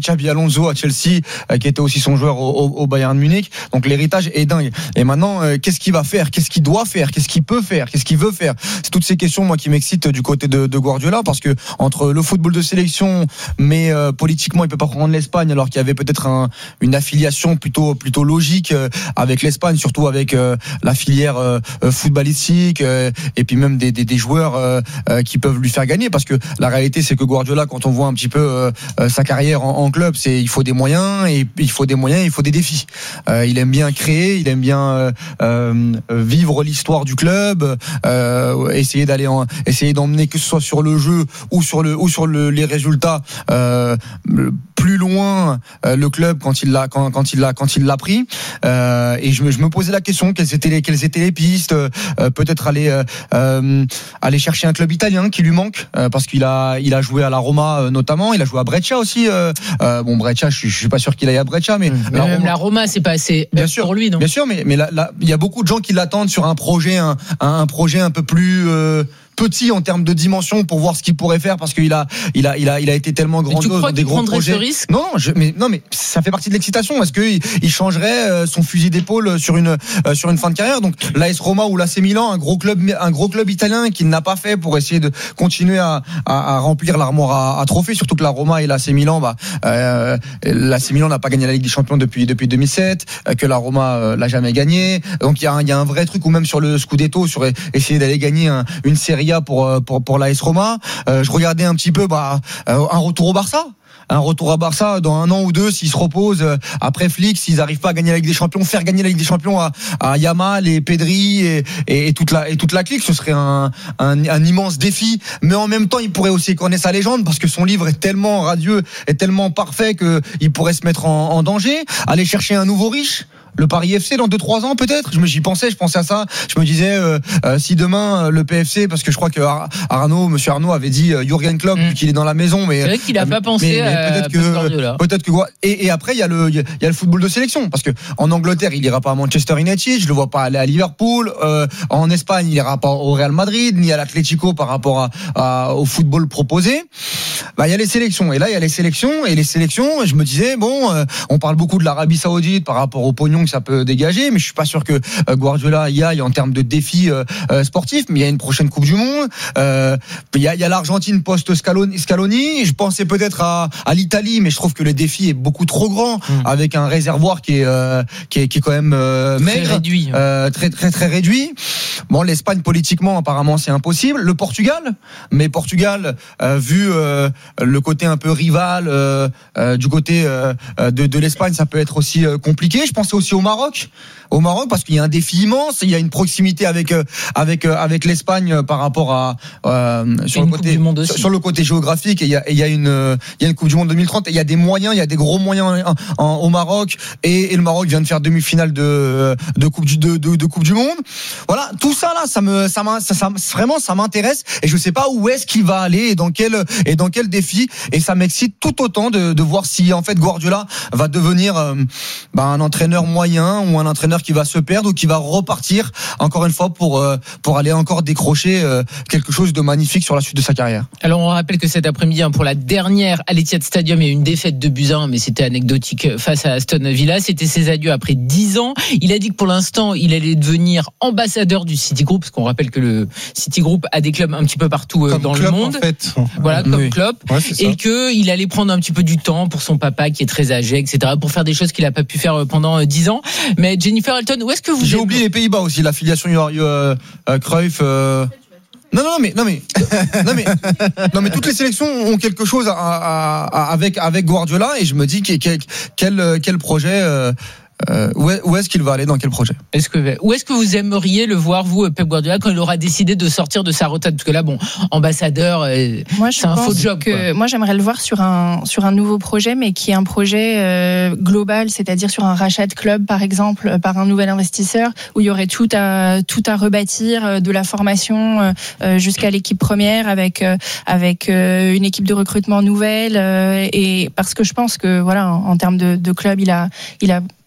[SPEAKER 2] Xabi Alonso à Chelsea, euh, qui était aussi son joueur au, au, au Bayern Munich. Donc l'héritage est dingue. Et maintenant, euh, qu'est-ce qu'il va faire? Qu'est-ce qu'il doit faire? Qu'est-ce qu'il peut faire? Qu'est-ce qu'il veut faire? C'est toutes ces questions, moi, qui m'excitent du côté de, de Guardiola, parce que entre le football de sélection, mais euh, politiquement, il peut pas prendre l'Espagne, alors qu'il y avait peut-être un, une affiliation plutôt plutôt logique euh, avec l'Espagne, surtout avec euh, la filière euh, footballistique euh, et puis même des, des, des joueurs euh, euh, qui peuvent lui faire gagner. Parce que la réalité, c'est que Guardiola, quand on voit un petit peu euh, euh, sa carrière en, en club, c'est il faut des moyens et il faut des moyens, il faut des défis. Euh, il aime bien créer, il aime bien euh, euh, vivre l'histoire du club, euh, essayer d'aller en, essayer d'emmener, que ce soit sur le jeu ou sur le ou sur le, les résultats, euh, plus loin euh, le club quand il l'a quand, quand il l'a quand il l'a pris. Euh, et je me, je me posais la question, quelles étaient les quelles étaient les pistes, euh, peut-être aller euh, euh, aller chercher un club italien qui lui manque, euh, parce qu'il a il a joué à la Roma euh, notamment, il a joué à Breccia aussi. Euh, euh, bon, Breccia, je, je suis pas sûr qu'il aille à Breccia, mais,
[SPEAKER 3] mais
[SPEAKER 2] la
[SPEAKER 3] même
[SPEAKER 2] Roma,
[SPEAKER 3] la Roma, c'est pas assez bien sûr pour lui, non?
[SPEAKER 2] Bien sûr, mais mais là, là, il y a beaucoup de gens qui l'attendent sur un projet un, un projet un peu plus euh, petit en termes de dimension, pour voir ce qu'il pourrait faire, parce qu'il a il a il a il a été tellement grandiose dans des gros projets.
[SPEAKER 3] Ce risque?
[SPEAKER 2] Non, je, mais non mais ça fait partie de l'excitation. Est-ce que il, il changerait euh, son fusil d'épaule sur une euh, sur une fin de carrière? Donc l'A S Roma ou l'A C Milan, un gros club un gros club italien qu'il n'a pas fait pour essayer de continuer à à, à remplir l'armoire à, à trophées, surtout que la Roma et l'A C Milan, bah euh, l'A C Milan n'a pas gagné la Ligue des Champions depuis depuis deux mille sept, euh, que la Roma euh, l'a jamais gagné. Donc il y a un, il y a un vrai truc, ou même sur le Scudetto, sur essayer d'aller gagner un, une Serie A pour pour pour l'A S Roma. Euh, je regardais un petit peu bah euh, un retour au Barça. Un retour à Barça dans un an ou deux, s'ils se reposent après Flick, s'ils n'arrivent pas à gagner la Ligue des Champions, faire gagner la Ligue des Champions à, à Yamal et Pedri et, et, et toute la et toute la clique, ce serait un, un, un immense défi. Mais en même temps, il pourrait aussi connaître sa légende, parce que son livre est tellement radieux, est tellement parfait que il pourrait se mettre en, en danger. Aller chercher un nouveau riche. Le Paris F C dans deux trois ans peut-être. Je me j'y pensais, je pensais à ça. Je me disais euh, euh, si demain le P F C, parce que je crois que Ar- Arnaud, Monsieur Arnaud avait dit euh, Jürgen Klopp, mmh. qu'il est dans la maison, mais
[SPEAKER 3] c'est vrai qu'il a euh, pas pensé. Mais, mais
[SPEAKER 2] peut-être que peut-être que et, et après il y a le il y a le football de sélection, parce que en Angleterre il ira pas à Manchester United, je le vois pas aller à Liverpool. Euh, en Espagne il ira pas au Real Madrid ni à l'Atlético par rapport à, à au football proposé. Bah il y a les sélections, et là il y a les sélections et les sélections. Je me disais bon, euh, on parle beaucoup de l'Arabie Saoudite par rapport au pognon que ça peut dégager, mais je suis pas sûr que Guardiola y aille en termes de défis euh, sportifs. Mais il y a une prochaine Coupe du Monde, euh, il y a, il y a l'Argentine post Scaloni, Scaloni. Je pensais peut-être à, à l'Italie, mais je trouve que le défi est beaucoup trop grand, mmh. avec un réservoir qui est euh, qui est qui est quand même euh, maigre,
[SPEAKER 3] très réduit,
[SPEAKER 2] euh, très très très réduit. Bon, l'Espagne politiquement apparemment c'est impossible. Le Portugal, mais Portugal euh, vu euh, le côté un peu rival euh, euh, du côté euh, de, de l'Espagne, ça peut être aussi euh, compliqué. Je pensais aussi au Maroc. Au Maroc, parce qu'il y a un défi immense, il y a une proximité avec avec avec l'Espagne par rapport à euh, sur le côté sur, sur le côté géographique, et il y a et il y a une il y a une Coupe du Monde deux mille trente, et il y a des moyens, il y a des gros moyens en, en, au Maroc, et, et le Maroc vient de faire demi-finale de de Coupe du de, de, de Coupe du Monde. Voilà, tout ça là, ça me ça, ça, ça vraiment ça m'intéresse, et je sais pas où est-ce qu'il va aller et dans quel et dans quel défi, et ça m'excite tout autant de de voir si en fait Guardiola va devenir euh, bah, un entraîneur moyen, ou un entraîneur qui va se perdre, ou qui va repartir encore une fois pour euh, pour aller encore décrocher euh, quelque chose de magnifique sur la suite de sa carrière.
[SPEAKER 3] Alors on rappelle que cet après-midi, hein, pour la dernière à l'Etihad Stadium, il y a eu une défaite de buts à un, mais c'était anecdotique face à Aston Villa. C'était ses adieux après dix ans. Il a dit que pour l'instant il allait devenir ambassadeur du City Group, parce qu'on rappelle que le City Group a des clubs un petit peu partout euh, dans
[SPEAKER 4] club,
[SPEAKER 3] le monde,
[SPEAKER 4] en fait.
[SPEAKER 3] Voilà, comme
[SPEAKER 4] oui.
[SPEAKER 3] club,
[SPEAKER 4] ouais,
[SPEAKER 3] et que il allait prendre un petit peu du temps pour son papa qui est très âgé, et cetera, pour faire des choses qu'il a pas pu faire pendant dix ans. Mais Jennifer Elton, où est-ce que vous
[SPEAKER 2] J'ai oublié les Pays-Bas aussi, l'affiliation euh, euh, Cruyff. Euh... Non, non, mais non, mais non, mais non, mais toutes les sélections ont quelque chose à, à, à, avec avec Guardiola, et je me dis quel quel quel projet. Euh, Euh, où est-ce qu'il va aller, dans quel projet?
[SPEAKER 3] Est-ce que, où est-ce que vous aimeriez le voir, vous, Pep Guardiola, quand il aura décidé de sortir de sa retraite? Parce que là, bon, ambassadeur, euh,
[SPEAKER 5] moi,
[SPEAKER 3] c'est un faux job.
[SPEAKER 5] Que, moi, j'aimerais le voir sur un, sur un nouveau projet, mais qui est un projet euh, global, c'est-à-dire sur un rachat de club, par exemple, par un nouvel investisseur, où il y aurait tout à, tout à rebâtir, de la formation euh, jusqu'à l'équipe première, avec, euh, avec euh, une équipe de recrutement nouvelle. Euh, et parce que je pense que, voilà, en, en termes de, de club, il a, il a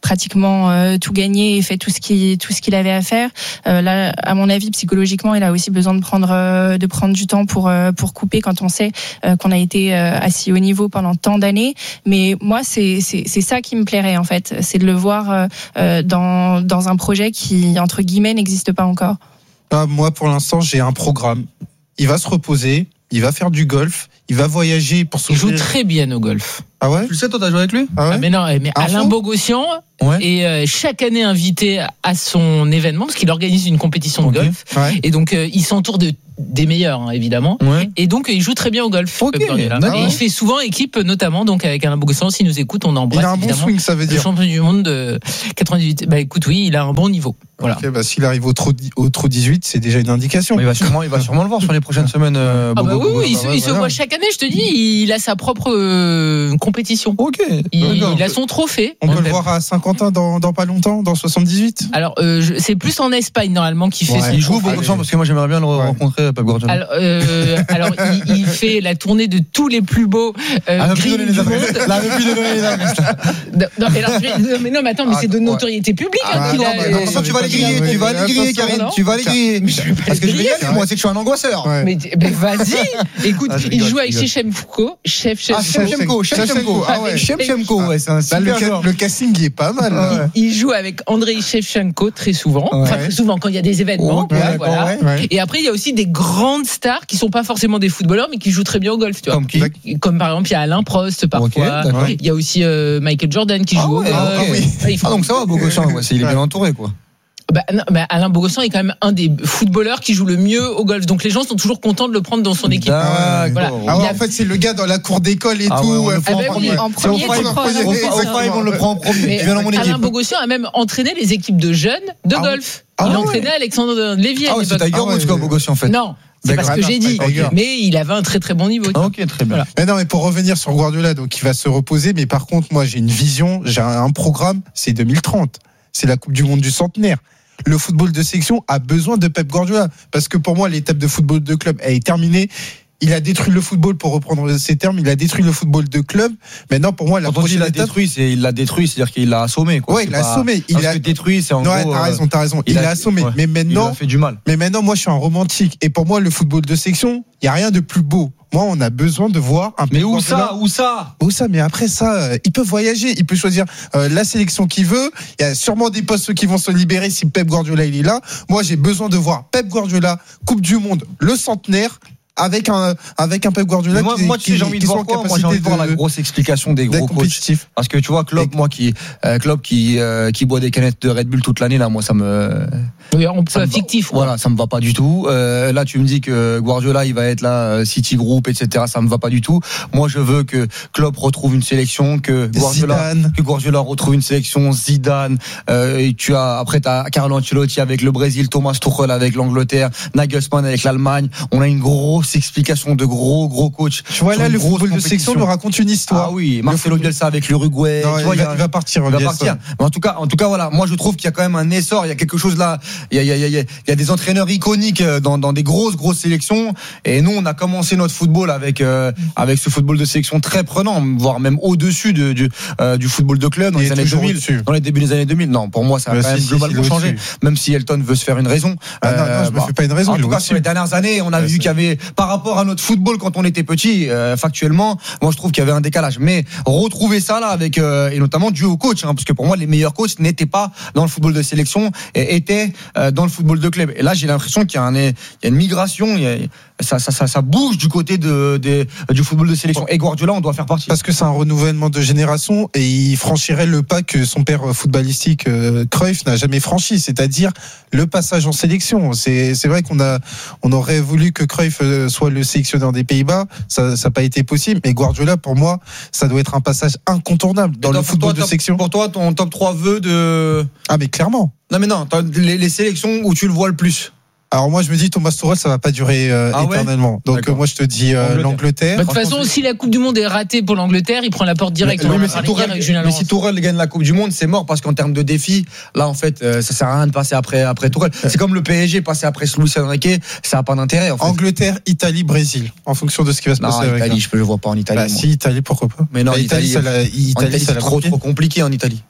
[SPEAKER 5] pratiquement euh, tout gagné et fait tout ce qui tout ce qu'il avait à faire. Euh, là, à mon avis, psychologiquement, il a aussi besoin de prendre euh, de prendre du temps pour euh, pour couper quand on sait euh, qu'on a été euh, à si haut niveau pendant tant d'années. Mais moi, c'est c'est c'est ça qui me plairait en fait, c'est de le voir euh, dans dans un projet qui entre guillemets n'existe pas encore.
[SPEAKER 4] Ah, moi, pour l'instant, j'ai un programme. Il va se reposer, il va faire du golf, il va voyager pour s'ouvrir.
[SPEAKER 3] Il joue très bien au golf.
[SPEAKER 4] Ah ouais?
[SPEAKER 2] Tu le sais, toi, t'as joué avec lui?
[SPEAKER 4] Ah ouais?
[SPEAKER 3] Ah mais non, mais
[SPEAKER 4] Un
[SPEAKER 3] Alain
[SPEAKER 4] fond
[SPEAKER 3] Bogossian
[SPEAKER 2] Ouais.
[SPEAKER 3] est euh, chaque année invité à son événement parce qu'il organise une compétition de
[SPEAKER 2] Ok.
[SPEAKER 3] golf.
[SPEAKER 4] Ouais.
[SPEAKER 3] Et donc euh, il s'entoure de des meilleurs hein, évidemment.
[SPEAKER 2] Ouais.
[SPEAKER 3] Et donc il joue très bien au golf.
[SPEAKER 2] Ok,
[SPEAKER 3] Pep Guardiola.
[SPEAKER 2] d'accord.
[SPEAKER 3] Et il fait souvent équipe, notamment donc avec Alain Bogossian. S'il nous écoute, on embrasse
[SPEAKER 4] Il a un bon
[SPEAKER 3] évidemment
[SPEAKER 4] swing, ça veut
[SPEAKER 3] le
[SPEAKER 4] dire.
[SPEAKER 3] champion du monde de quatre-vingt-dix-huit. Bah écoute, oui, il a un bon niveau. Voilà.
[SPEAKER 4] Ok, bah, s'il arrive au trou, au trou dix-huit, c'est déjà une indication.
[SPEAKER 2] Il va sûrement, il va sûrement le voir sur les prochaines semaines. euh,
[SPEAKER 3] Ah bah
[SPEAKER 2] Bogo,
[SPEAKER 3] oui,
[SPEAKER 2] Bogo.
[SPEAKER 3] oui, il, se, il se
[SPEAKER 4] voilà.
[SPEAKER 3] voit chaque année, je te dis, il a sa propre euh, compétition.
[SPEAKER 2] Ok.
[SPEAKER 3] Il,
[SPEAKER 4] D'accord.
[SPEAKER 3] il a son trophée.
[SPEAKER 4] On peut le
[SPEAKER 3] Pep.
[SPEAKER 4] voir à Saint-Quentin dans, dans pas longtemps, dans soixante-dix-huit.
[SPEAKER 3] Alors, euh, je- c'est plus en Espagne normalement qu'il fait
[SPEAKER 4] Ouais.
[SPEAKER 3] son
[SPEAKER 2] Il joue
[SPEAKER 3] trophée.
[SPEAKER 2] beaucoup de temps parce que moi j'aimerais bien le
[SPEAKER 4] Ouais.
[SPEAKER 2] rencontrer, Pep Guardiola.
[SPEAKER 3] Alors, euh, alors il, il fait la tournée de tous les plus beaux euh,
[SPEAKER 2] Ah,
[SPEAKER 3] greens
[SPEAKER 2] donner
[SPEAKER 3] du
[SPEAKER 2] les
[SPEAKER 3] monde.
[SPEAKER 2] adresses. Là, depuis de donner les adresses.
[SPEAKER 3] Non, non, mais, alors, je- mais non, mais attends, mais
[SPEAKER 2] Ah,
[SPEAKER 3] c'est de
[SPEAKER 2] ouais.
[SPEAKER 3] notoriété publique.
[SPEAKER 2] Ah,
[SPEAKER 3] hein, qu'il
[SPEAKER 2] non,
[SPEAKER 3] a-
[SPEAKER 2] mais attention, tu vas les griller, tu vas les griller, Karine, tu vas les griller.
[SPEAKER 3] Mais je vais pas
[SPEAKER 2] Parce que
[SPEAKER 3] les
[SPEAKER 2] je vais y
[SPEAKER 3] griller.
[SPEAKER 2] aller, moi, c'est que je suis un angoisseur.
[SPEAKER 4] Ouais.
[SPEAKER 3] Mais, mais vas-y, écoute,
[SPEAKER 4] Ah, je
[SPEAKER 3] il
[SPEAKER 4] rigole,
[SPEAKER 3] joue
[SPEAKER 4] je
[SPEAKER 3] avec
[SPEAKER 4] rigole.
[SPEAKER 3] Shevchenko, Chef
[SPEAKER 2] Ah, Shevchenko, Shevchenko.
[SPEAKER 4] Ah ouais.
[SPEAKER 2] Shevchenko, ouais, c'est un
[SPEAKER 4] Bah,
[SPEAKER 2] super
[SPEAKER 4] le, ca-
[SPEAKER 2] joueur.
[SPEAKER 4] le casting il est pas mal. là.
[SPEAKER 3] Il joue avec Andrei Shevchenko très souvent,
[SPEAKER 2] Ouais.
[SPEAKER 3] enfin très souvent quand il y a des événements.
[SPEAKER 2] Ouais,
[SPEAKER 3] tu vois,
[SPEAKER 2] ouais,
[SPEAKER 3] voilà.
[SPEAKER 2] ouais.
[SPEAKER 4] Ouais.
[SPEAKER 3] Et après, il y a aussi des grandes stars qui sont pas forcément des footballeurs, mais qui jouent très bien au golf. Tu vois.
[SPEAKER 2] Comme qui?
[SPEAKER 3] Comme par exemple, il y a Alain Prost parfois.
[SPEAKER 2] Ok, d'accord.
[SPEAKER 3] Il y a aussi euh, Michael Jordan qui
[SPEAKER 2] Ah
[SPEAKER 3] joue
[SPEAKER 2] ouais,
[SPEAKER 3] au golf.
[SPEAKER 2] ah oui.
[SPEAKER 3] Ouais, ils font-
[SPEAKER 2] Ah, donc ça va, Bogossian, ouais, c'est- il est bien entouré, quoi.
[SPEAKER 3] Bah, non, bah, Alain Bogossian est quand même un des footballeurs qui joue le mieux au golf. Donc les gens sont toujours contents de le prendre dans son équipe.
[SPEAKER 2] D'accord.
[SPEAKER 3] Voilà.
[SPEAKER 4] Ah ouais,
[SPEAKER 3] Il a-
[SPEAKER 4] en fait, c'est le gars dans la cour d'école et
[SPEAKER 2] Ah
[SPEAKER 4] tout.
[SPEAKER 2] ouais, on le
[SPEAKER 4] euh,
[SPEAKER 2] prend
[SPEAKER 3] Ah bah
[SPEAKER 2] en
[SPEAKER 3] oui,
[SPEAKER 2] premier.
[SPEAKER 5] en
[SPEAKER 2] C'est
[SPEAKER 5] premier,
[SPEAKER 2] au
[SPEAKER 5] c'est
[SPEAKER 2] Five,
[SPEAKER 5] le
[SPEAKER 2] au
[SPEAKER 5] premier.
[SPEAKER 2] Five, au Five, on le prend en premier.
[SPEAKER 3] Mais
[SPEAKER 2] Tu viens dans mon
[SPEAKER 3] Alain
[SPEAKER 2] équipe.
[SPEAKER 3] Bogossian a même entraîné les équipes de jeunes de
[SPEAKER 4] Ah
[SPEAKER 3] golf.
[SPEAKER 4] Ah
[SPEAKER 3] il
[SPEAKER 4] ouais.
[SPEAKER 3] entraînait Alexandre Lévy à
[SPEAKER 2] Ah ouais, c'est
[SPEAKER 3] l'époque.
[SPEAKER 2] Tiger
[SPEAKER 4] Ah ouais,
[SPEAKER 2] Woods, quoi,
[SPEAKER 4] ouais.
[SPEAKER 2] Bogossian, en fait.
[SPEAKER 3] Non, c'est pas ce
[SPEAKER 4] D'accord.
[SPEAKER 3] que j'ai dit.
[SPEAKER 4] Ah, Tiger.
[SPEAKER 3] Mais il avait un très très bon niveau. tu
[SPEAKER 2] Ah,
[SPEAKER 3] vois.
[SPEAKER 2] ok, très bien.
[SPEAKER 3] Voilà.
[SPEAKER 4] Mais non, mais pour revenir sur Guardiola, donc il va se reposer. Mais par contre, moi, j'ai une vision, j'ai un programme, c'est deux mille trente. C'est la Coupe du Monde du centenaire. Le football de section a besoin de Pep Guardiola. Parce que pour moi, l'étape de football de club elle est terminée. Il a détruit le football, pour reprendre ces termes, il a détruit le football de club. Maintenant, pour moi, la
[SPEAKER 2] Quand on dit il
[SPEAKER 4] prochaine
[SPEAKER 2] l'a
[SPEAKER 4] étape.
[SPEAKER 2] détruit, c'est il l'a détruit, c'est-à-dire qu'il l'a assommé, quoi.
[SPEAKER 4] Ouais,
[SPEAKER 2] C'est
[SPEAKER 4] il l'a
[SPEAKER 2] pas-
[SPEAKER 4] assommé. Il
[SPEAKER 2] Parce
[SPEAKER 4] a
[SPEAKER 2] que détruit, c'est en
[SPEAKER 4] Ouais,
[SPEAKER 2] gros.
[SPEAKER 4] t'as
[SPEAKER 2] euh,
[SPEAKER 4] raison, t'as raison. Il,
[SPEAKER 2] il
[SPEAKER 4] a
[SPEAKER 2] a-
[SPEAKER 4] assommé.
[SPEAKER 2] ouais.
[SPEAKER 4] Mais
[SPEAKER 2] Il
[SPEAKER 4] maintenant,
[SPEAKER 2] a fait du mal.
[SPEAKER 4] mais maintenant, moi, je suis un romantique. Et pour moi, le football de section, il y a rien de plus beau. Moi, on a besoin de voir un.
[SPEAKER 2] Mais
[SPEAKER 4] Pep
[SPEAKER 2] où
[SPEAKER 4] Guardiola.
[SPEAKER 2] ça? Où ça?
[SPEAKER 4] Où ça? Mais après ça, euh, il peut voyager, il peut choisir euh, la sélection qu'il veut. Il y a sûrement des postes qui vont se libérer si Pep Guardiola il est là. Moi, j'ai besoin de voir Pep Guardiola, Coupe du Monde, le centenaire. Avec un, avec un Pep Guardiola
[SPEAKER 2] Mais moi,
[SPEAKER 4] qui,
[SPEAKER 2] moi, tu sais,
[SPEAKER 4] qui-
[SPEAKER 2] j'ai envie
[SPEAKER 4] qui
[SPEAKER 2] de
[SPEAKER 4] sont
[SPEAKER 2] voir
[SPEAKER 4] en
[SPEAKER 2] quoi? Moi, j'ai envie de voir la
[SPEAKER 4] capacité
[SPEAKER 2] grosse explication des
[SPEAKER 4] d'être
[SPEAKER 2] gros coachs.
[SPEAKER 4] compétitif.
[SPEAKER 2] Parce que tu vois, Klopp, moi qui, euh, Klopp qui, euh, qui boit des canettes de Red Bull toute l'année, là, moi, ça me,
[SPEAKER 3] Oui, on peut
[SPEAKER 2] ça me va-
[SPEAKER 3] fictif. quoi.
[SPEAKER 2] Voilà, ça me va pas du tout. Euh, là, tu me dis que Guardiola, il va être là, euh, City Group, et cetera. Ça me va pas du tout. Moi, je veux que Klopp retrouve une sélection, que Guardiola,
[SPEAKER 4] Zidane.
[SPEAKER 2] que Guardiola retrouve une sélection, Zidane. Euh, et tu as après t'as Carlo Ancelotti avec le Brésil, Thomas Tuchel avec l'Angleterre, Nagelsmann avec l'Allemagne. On a une grosse explication de gros gros coachs.
[SPEAKER 4] Tu vois
[SPEAKER 2] sur
[SPEAKER 4] là,
[SPEAKER 2] une
[SPEAKER 4] le
[SPEAKER 2] grosse
[SPEAKER 4] football de
[SPEAKER 2] compétition.
[SPEAKER 4] section nous raconte une histoire.
[SPEAKER 2] Ah oui,
[SPEAKER 4] Le
[SPEAKER 2] Marcelo
[SPEAKER 4] football-
[SPEAKER 2] Bielsa avec l'Uruguay.
[SPEAKER 4] Non,
[SPEAKER 2] Tu
[SPEAKER 4] il,
[SPEAKER 2] vois, il y
[SPEAKER 4] va,
[SPEAKER 2] a-
[SPEAKER 4] il va partir.
[SPEAKER 2] il va
[SPEAKER 4] Bielsa.
[SPEAKER 2] partir. Mais en tout cas, en tout cas, voilà. Moi, je trouve qu'il y a quand même un essor. Il y a quelque chose là. Il y a, il y a, il y a, il y a des entraîneurs iconiques dans, dans des grosses, grosses sélections. Et nous, on a commencé notre football avec euh, avec ce football de sélection très prenant, voire même au-dessus de, du euh, du football de club dans
[SPEAKER 4] Il
[SPEAKER 2] les
[SPEAKER 4] est
[SPEAKER 2] années
[SPEAKER 4] toujours
[SPEAKER 2] deux mille,
[SPEAKER 4] au-dessus.
[SPEAKER 2] dans les débuts des années deux mille. Non, pour moi, ça a
[SPEAKER 4] Bah,
[SPEAKER 2] quand
[SPEAKER 4] si,
[SPEAKER 2] même
[SPEAKER 4] si,
[SPEAKER 2] globalement
[SPEAKER 4] si, il est
[SPEAKER 2] changé.
[SPEAKER 4] au-dessus.
[SPEAKER 2] Même si Elton veut se faire une raison.
[SPEAKER 4] Ah non, non, je me
[SPEAKER 2] bah,
[SPEAKER 4] fais pas une raison.
[SPEAKER 2] En
[SPEAKER 4] il est
[SPEAKER 2] tout cas,
[SPEAKER 4] au-dessus.
[SPEAKER 2] sur les dernières années, on a
[SPEAKER 4] Ouais,
[SPEAKER 2] vu
[SPEAKER 4] c'est-
[SPEAKER 2] qu'il y avait, par rapport à notre football quand on était petit, euh, factuellement, moi je trouve qu'il y avait un décalage. Mais retrouver ça là avec euh, et notamment dû au coach, hein, parce que pour moi les meilleurs coachs n'étaient pas dans le football de sélection et étaient euh, dans le football de club. Et là j'ai l'impression qu'il y a, un, il y a une migration, il y a, ça, ça, ça, ça bouge du côté de, de, du football de sélection. Et Guardiola, on doit faire partie.
[SPEAKER 4] Parce que c'est un renouvellement de génération et il franchirait le pas que son père footballistique euh, Cruyff n'a jamais franchi, c'est-à-dire le passage en sélection. C'est c'est vrai qu'on a on aurait voulu que Cruyff euh, soit le sélectionneur des Pays-Bas, ça ça n'a pas été possible. Mais Guardiola, pour moi, ça doit être un passage incontournable dans
[SPEAKER 2] Et
[SPEAKER 4] le
[SPEAKER 2] toi, pour
[SPEAKER 4] football
[SPEAKER 2] toi,
[SPEAKER 4] de
[SPEAKER 2] top-
[SPEAKER 4] section.
[SPEAKER 2] Pour toi, ton top trois vœux de.
[SPEAKER 4] Ah mais clairement.
[SPEAKER 2] Non mais non, t'as les, les sélections où tu le vois le plus.
[SPEAKER 4] Alors moi je me dis Thomas Tuchel ça va pas durer euh,
[SPEAKER 2] Ah ouais
[SPEAKER 4] éternellement. Donc
[SPEAKER 2] D'accord.
[SPEAKER 4] euh, moi je te dis euh,
[SPEAKER 2] Angleterre.
[SPEAKER 4] l'Angleterre.
[SPEAKER 3] Bah, de toute façon, si la Coupe du Monde est ratée pour l'Angleterre, il prend la porte directe.
[SPEAKER 2] Oui,
[SPEAKER 3] On en
[SPEAKER 2] mais
[SPEAKER 3] a
[SPEAKER 2] si
[SPEAKER 3] parlé
[SPEAKER 2] Tourelle,
[SPEAKER 3] hier avec Julien
[SPEAKER 2] mais si
[SPEAKER 3] Laurence.
[SPEAKER 2] Tourelle gagne la Coupe du Monde, c'est mort parce qu'en termes de défi, là en fait, euh, ça sert à rien de passer après après Tourelle. C'est comme le P S G passer après Luis Enrique, ça a pas d'intérêt. En fait.
[SPEAKER 4] Angleterre, Italie, Brésil, en fonction de ce qui va se
[SPEAKER 2] Non,
[SPEAKER 4] passer avec.
[SPEAKER 2] Italie, je ne le vois pas en Italie.
[SPEAKER 4] Bah,
[SPEAKER 2] moi.
[SPEAKER 4] si Italie pourquoi pas.
[SPEAKER 2] Mais non,
[SPEAKER 4] Bah,
[SPEAKER 2] Italie,
[SPEAKER 4] ça l'a-
[SPEAKER 2] en
[SPEAKER 4] Italie,
[SPEAKER 2] Italie,
[SPEAKER 4] ça
[SPEAKER 2] c'est
[SPEAKER 4] l'a
[SPEAKER 2] trop
[SPEAKER 4] manqué.
[SPEAKER 2] trop compliqué en Italie.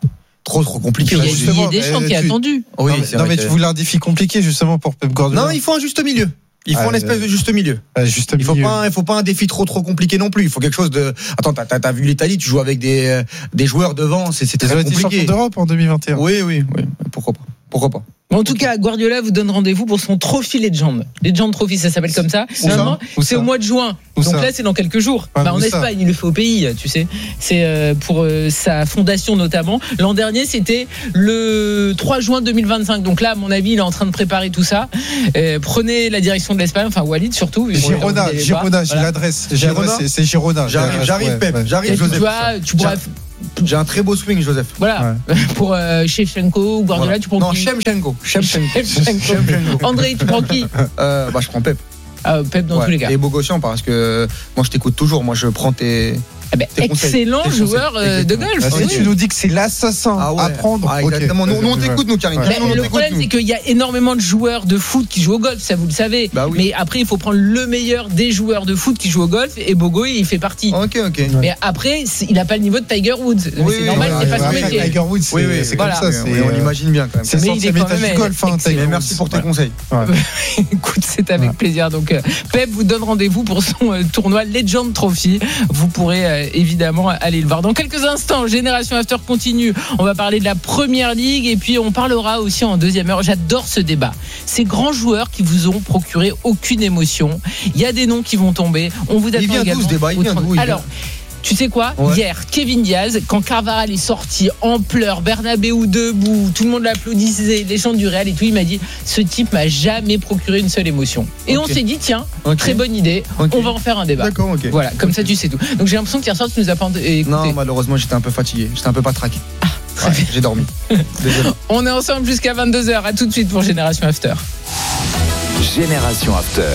[SPEAKER 2] trop trop compliqué.
[SPEAKER 3] Il y a Didier Deschamps qui est
[SPEAKER 4] tu...
[SPEAKER 3] attendu.
[SPEAKER 4] Oui, non, mais, non, mais que... tu voulais un défi compliqué justement pour Pep Guardiola.
[SPEAKER 2] Non, il faut un juste milieu. Il faut
[SPEAKER 4] ah,
[SPEAKER 2] un espèce de juste milieu.
[SPEAKER 4] Ah, juste
[SPEAKER 2] il faut
[SPEAKER 4] milieu.
[SPEAKER 2] pas, il faut pas un défi trop trop compliqué non plus. Il faut quelque chose de. Attends, t'as, t'as, t'as vu l'Italie, tu joues avec des des joueurs devant, c'est, c'était très compliqué.
[SPEAKER 4] Champion d'Europe en deux mille vingt et un.
[SPEAKER 2] Oui, oui, oui. Pourquoi pas. Pourquoi pas.
[SPEAKER 3] En tout cas, Guardiola vous donne rendez-vous pour son Trophy Legend. Legend Trophy, ça s'appelle comme ça. Normalement, c'est au mois de juin.
[SPEAKER 4] Où
[SPEAKER 3] Donc
[SPEAKER 4] ça
[SPEAKER 3] là, c'est dans quelques jours.
[SPEAKER 4] Ah,
[SPEAKER 3] bah, en Espagne, ça il le fait au pays, tu sais. C'est euh, pour euh, sa fondation notamment. L'an dernier, c'était le trois juin deux mille vingt-cinq. Donc là, à mon avis, il est en train de préparer tout ça. Euh, prenez la direction de l'Espagne, enfin Walid surtout.
[SPEAKER 4] Girona, Girona, j'ai voilà. l'adresse. Girona, c'est, c'est Girona.
[SPEAKER 2] J'arrive, j'arrive, ouais, Pep. Ouais. J'arrive, Joseph.
[SPEAKER 3] Tu vois, tu pourras.
[SPEAKER 2] J'ai un très beau swing, Joseph.
[SPEAKER 3] Voilà. Ouais. Pour euh, Shevchenko ou Guardiola, voilà. Tu prends
[SPEAKER 2] non,
[SPEAKER 3] qui?
[SPEAKER 2] Non, Shevchenko.
[SPEAKER 3] Shevchenko. André, tu prends qui?
[SPEAKER 2] euh, Bah, je prends Pep.
[SPEAKER 3] Ah, Pep dans ouais. tous les cas.
[SPEAKER 2] Et Bogossian, parce que moi, je t'écoute toujours. Moi, je prends tes.
[SPEAKER 3] Ah ben, excellent conseils, joueur euh, de golf.
[SPEAKER 4] Ah, si oui. Tu nous dis que c'est l'assassin à ah ouais. prendre.
[SPEAKER 2] Ah, exactement. Okay. Nous, nous, on t'écoute, nous, Karine.
[SPEAKER 3] Ouais.
[SPEAKER 2] Nous,
[SPEAKER 3] le problème, nous. c'est qu'il y a énormément de joueurs de foot qui jouent au golf, ça vous le savez.
[SPEAKER 2] Bah oui.
[SPEAKER 3] Mais après, il faut prendre le meilleur des joueurs de foot qui jouent au golf et Bogo, il fait partie.
[SPEAKER 2] Ok, ok.
[SPEAKER 3] Mais après, il n'a pas le niveau de Tiger Woods. Oui, c'est
[SPEAKER 2] oui,
[SPEAKER 3] normal,
[SPEAKER 2] oui,
[SPEAKER 3] c'est
[SPEAKER 2] oui,
[SPEAKER 3] pas son
[SPEAKER 2] oui,
[SPEAKER 3] métier.
[SPEAKER 4] Tiger Woods, c'est,
[SPEAKER 2] oui, oui,
[SPEAKER 4] c'est
[SPEAKER 2] voilà.
[SPEAKER 4] comme ça. C'est,
[SPEAKER 2] on l'imagine bien quand même.
[SPEAKER 4] C'est censé mettre du golf, hein, Tiger Woods.
[SPEAKER 2] Merci pour tes conseils.
[SPEAKER 3] Écoute, c'est avec plaisir. Donc, Pep vous donne rendez-vous pour son tournoi Legend Trophy. Vous pourrez évidemment aller le voir. Dans quelques instants, Génération After continue. On va parler de la Première Ligue et puis on parlera aussi en deuxième heure. J'adore ce débat. Ces grands joueurs qui vous ont procuré aucune émotion. Il y a des noms qui vont tomber. On vous attend
[SPEAKER 2] il vient
[SPEAKER 3] également.
[SPEAKER 2] D'où ce débat il vient d'où, il
[SPEAKER 3] Alors.
[SPEAKER 2] Vient.
[SPEAKER 3] Tu sais quoi ouais. Hier, Kevin Diaz, quand Carvajal est sorti en pleurs, Bernabéu debout, tout le monde l'applaudissait, les chants du Real et tout, il m'a dit ce type m'a jamais procuré une seule émotion. Et okay. on s'est dit tiens, okay. très bonne idée, okay. on va en faire un débat.
[SPEAKER 2] D'accord, ok.
[SPEAKER 3] Voilà, comme okay. ça tu sais tout. Donc j'ai l'impression qu'hier soir tu nous as pas écouté.
[SPEAKER 2] Non, malheureusement j'étais un peu fatigué, j'étais un peu patraqué.
[SPEAKER 3] Ah, très
[SPEAKER 2] ouais,
[SPEAKER 3] bien.
[SPEAKER 2] J'ai dormi. Désolé.
[SPEAKER 3] On est ensemble jusqu'à vingt-deux heures. À tout de suite pour Génération After.
[SPEAKER 7] Génération After.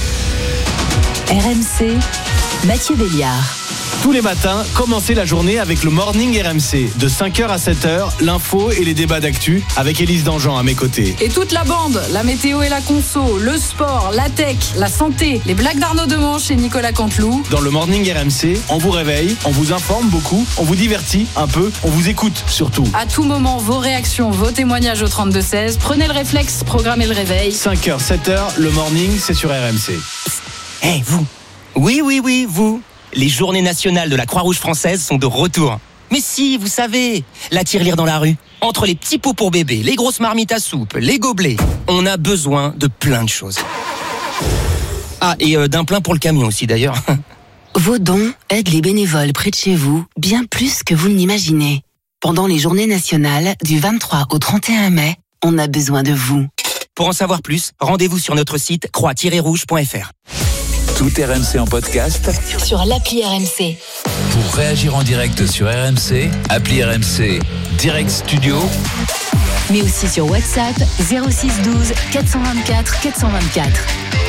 [SPEAKER 13] R M C, Mathieu Béliard.
[SPEAKER 16] Tous les matins, commencez la journée avec le Morning R M C. De cinq heures à sept heures, l'info et les débats d'actu avec Élise Dangean à mes côtés.
[SPEAKER 17] Et toute la bande, la météo et la conso, le sport, la tech, la santé, les blagues d'Arnaud Demanche et Nicolas Canteloup.
[SPEAKER 16] Dans le Morning R M C, on vous réveille, on vous informe beaucoup, on vous divertit un peu, on vous écoute surtout.
[SPEAKER 17] À tout moment, vos réactions, vos témoignages au trente-deux seize. Prenez le réflexe, programmez le réveil.
[SPEAKER 16] cinq heures, sept heures, le Morning, c'est sur R M C.
[SPEAKER 9] Eh, hey, vous. Oui, oui, oui, vous. Les journées nationales de la Croix-Rouge française sont de retour. Mais si, vous savez, la tirelire dans la rue, entre les petits pots pour bébé, les grosses marmites à soupe, les gobelets, on a besoin de plein de choses. Ah, et euh, d'un plein pour le camion aussi d'ailleurs.
[SPEAKER 10] Vos dons aident les bénévoles près de chez vous bien plus que vous ne l'imaginez. Pendant les journées nationales du vingt-trois au trente et un mai, on a besoin de vous.
[SPEAKER 9] Pour en savoir plus, rendez-vous sur notre site croix tiret rouge point f r.
[SPEAKER 7] Tout R M C en podcast
[SPEAKER 13] sur l'appli R M C.
[SPEAKER 7] Pour réagir en direct sur R M C, appli R M C Direct Studio.
[SPEAKER 13] Mais aussi sur WhatsApp zéro six douze quatre cent vingt-quatre quatre cent vingt-quatre.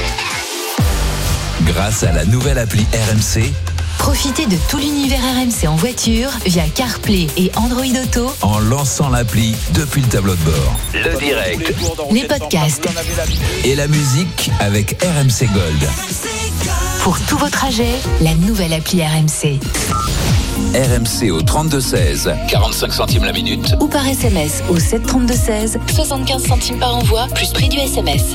[SPEAKER 7] Grâce à la nouvelle appli R M C,
[SPEAKER 13] profitez de tout l'univers R M C en voiture via CarPlay et Android Auto
[SPEAKER 7] en lançant l'appli depuis le tableau de bord. Le direct,
[SPEAKER 13] les podcasts
[SPEAKER 7] et la musique avec R M C Gold.
[SPEAKER 13] Pour tous vos trajets, la nouvelle appli R M C.
[SPEAKER 7] R M C au trente-deux seize, quarante-cinq centimes la minute.
[SPEAKER 13] Ou par S M S au sept trente-deux seize, soixante-quinze centimes par envoi, plus prix du S M S.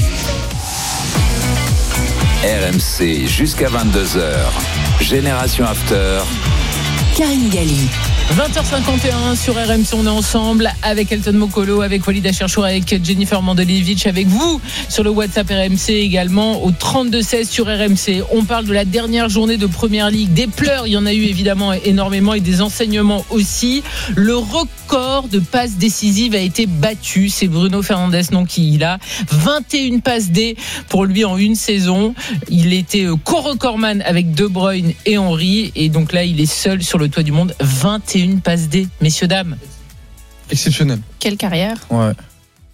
[SPEAKER 7] R M C jusqu'à vingt-deux heures. Génération After.
[SPEAKER 13] Karine Galli.
[SPEAKER 3] vingt heures cinquante et un sur R M C, on est ensemble avec Elton Mokolo, avec Walid Acharchour, avec Jennifer Mandelievich, avec vous sur le WhatsApp R M C également au trente-deux seize sur R M C. On parle de la dernière journée de Première Ligue. Des pleurs, il y en a eu évidemment énormément et des enseignements aussi. Le record de passes décisives a été battu. C'est Bruno Fernandes non, qui il a vingt et une passes D pour lui en une saison. Il était co-recordman avec De Bruyne et Henry et donc là il est seul sur le toit du monde. vingt et une passes D, messieurs dames.
[SPEAKER 2] Exceptionnel.
[SPEAKER 5] Quelle carrière.
[SPEAKER 2] Ouais.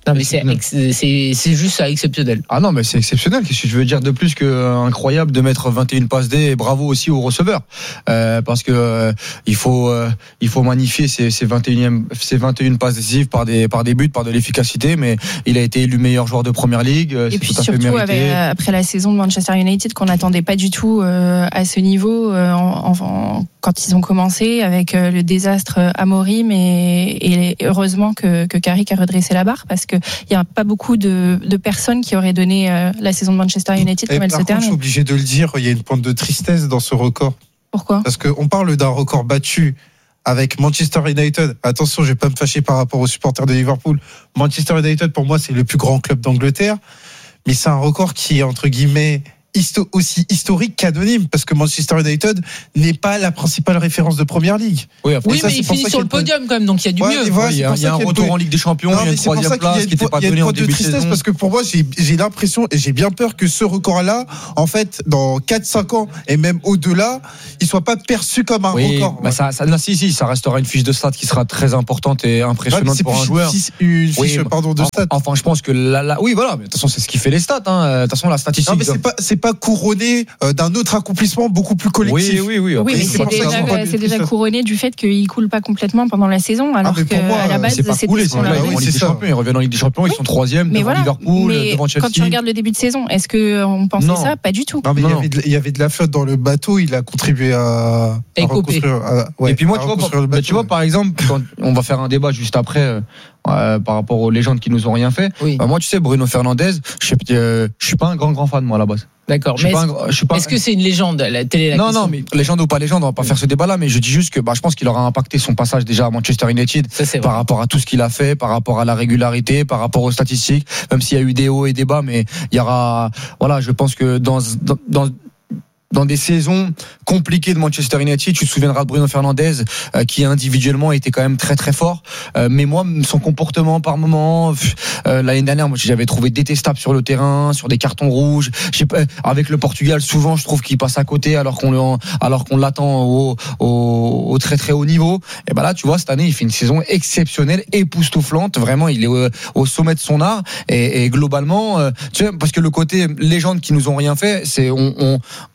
[SPEAKER 3] Non, mais c'est, c'est, c'est juste ça, exceptionnel.
[SPEAKER 2] Ah non, mais c'est exceptionnel. Qu'est-ce que je veux dire de plus que incroyable de mettre vingt et une passes D, et bravo aussi aux receveurs. Euh, parce que euh, il faut euh, il faut magnifier ces, ces vingt et une ces vingt et une passes décisives par des par des buts, par de l'efficacité, mais il a été élu meilleur joueur de première ligue.
[SPEAKER 5] Et
[SPEAKER 2] c'est
[SPEAKER 5] puis
[SPEAKER 2] tout à fait
[SPEAKER 5] surtout
[SPEAKER 2] mérité.
[SPEAKER 5] avec, après la saison de Manchester United qu'on n'attendait pas du tout euh, à ce niveau euh, en, en, quand ils ont commencé avec euh, le désastre Amorim et, et heureusement que, que Carrick a redressé la barre parce que il y a pas beaucoup de, de personnes qui auraient donné euh, la saison de Manchester United comme
[SPEAKER 4] et
[SPEAKER 5] elle se
[SPEAKER 4] contre,
[SPEAKER 5] termine.
[SPEAKER 4] Je suis obligé de le dire, il y a une pointe de tristesse dans ce record.
[SPEAKER 5] Pourquoi ?
[SPEAKER 4] Parce qu'on parle d'un record battu avec Manchester United. Attention, je vais pas me fâcher par rapport aux supporters de Liverpool. Manchester United, pour moi, c'est le plus grand club d'Angleterre. Mais c'est un record qui est, entre guillemets, histo- aussi historique qu'anonyme, parce que Manchester United n'est pas la principale référence de Première Ligue.
[SPEAKER 3] Oui, ça, mais il finit sur le podium quand même, donc il y a du
[SPEAKER 4] ouais,
[SPEAKER 3] mieux.
[SPEAKER 4] Voilà,
[SPEAKER 2] oui, il y a, il y a un retour une... en Ligue des Champions, non, il y a une troisième place qui n'était pas donnée en début de saison.
[SPEAKER 4] Parce que pour moi, j'ai, j'ai l'impression et j'ai bien peur que ce record-là, en fait, dans quatre cinq ans et même au-delà, il soit pas perçu comme un
[SPEAKER 2] oui,
[SPEAKER 4] record.
[SPEAKER 2] Bah ouais. ça, ça, là, si, si, ça restera une fiche de stats qui sera très importante et impressionnante
[SPEAKER 4] ouais,
[SPEAKER 2] pour un joueur.
[SPEAKER 4] Une fiche, une fiche
[SPEAKER 2] oui,
[SPEAKER 4] pardon, de stats.
[SPEAKER 2] Enfin, je pense que là, là, oui, voilà. Mais de toute façon, c'est ce qui fait les stats. Hein. De toute façon, la statistique.
[SPEAKER 4] Non, mais c'est pas, c'est pas couronné d'un autre accomplissement beaucoup plus collectif.
[SPEAKER 2] Oui, oui, oui.
[SPEAKER 5] Oui, mais c'est, c'est déjà, c'est déjà couronné du fait qu'il coule pas complètement pendant la saison, alors ah, que moi, à la base,
[SPEAKER 2] c'est pas
[SPEAKER 5] c'était
[SPEAKER 2] coulé,
[SPEAKER 5] son
[SPEAKER 2] là,
[SPEAKER 5] la
[SPEAKER 2] oui, c'est ça. Champions, ils reviennent en Ligue des Champions, oui. Ils sont troisième devant
[SPEAKER 5] voilà.
[SPEAKER 2] Liverpool,
[SPEAKER 5] mais
[SPEAKER 2] devant Chelsea.
[SPEAKER 5] Quand tu regardes le début de saison, est-ce que on pensait non. ça ? Pas du tout.
[SPEAKER 4] Non, mais
[SPEAKER 2] non,
[SPEAKER 4] il, y avait de, il y avait de la flotte dans le bateau. Il a contribué à, à reconstruire. À, ouais,
[SPEAKER 2] et puis moi, tu vois, par, bateau, tu vois, par exemple, quand on va faire un débat juste après. Euh, Euh, par rapport aux légendes qui nous ont rien fait.
[SPEAKER 3] Oui.
[SPEAKER 2] Bah, moi, tu sais, Bruno Fernandes, je suis, euh, je suis pas un grand grand fan moi à la base.
[SPEAKER 3] D'accord.
[SPEAKER 2] Je
[SPEAKER 3] mais est-ce,
[SPEAKER 2] un, je suis pas
[SPEAKER 3] est-ce que c'est une légende la télé la
[SPEAKER 2] Non,
[SPEAKER 3] question.
[SPEAKER 2] non, mais légende ou pas légende, on va pas faire ce débat-là. Mais je dis juste que bah, je pense qu'il aura impacté son passage déjà à Manchester United
[SPEAKER 3] ça, c'est
[SPEAKER 2] par
[SPEAKER 3] vrai.
[SPEAKER 2] rapport à tout ce qu'il a fait, par rapport à la régularité, par rapport aux statistiques. Même s'il y a eu des hauts et des bas, mais il y aura. Voilà, je pense que dans dans, dans dans des saisons compliquées de Manchester United, tu te souviendras de Bruno Fernandes euh, qui individuellement était quand même très très fort, euh, mais moi son comportement par moment euh, l'année dernière, moi j'avais trouvé détestable sur le terrain, sur des cartons rouges. Je sais pas, avec le Portugal, souvent je trouve qu'il passe à côté alors qu'on le, alors qu'on l'attend au, au, au très très haut niveau. Et ben là, tu vois, cette année il fait une saison exceptionnelle, époustouflante. Vraiment, il est au, au sommet de son art et, et globalement, euh, tu sais, parce que le côté légende qui nous ont rien fait, c'est on, on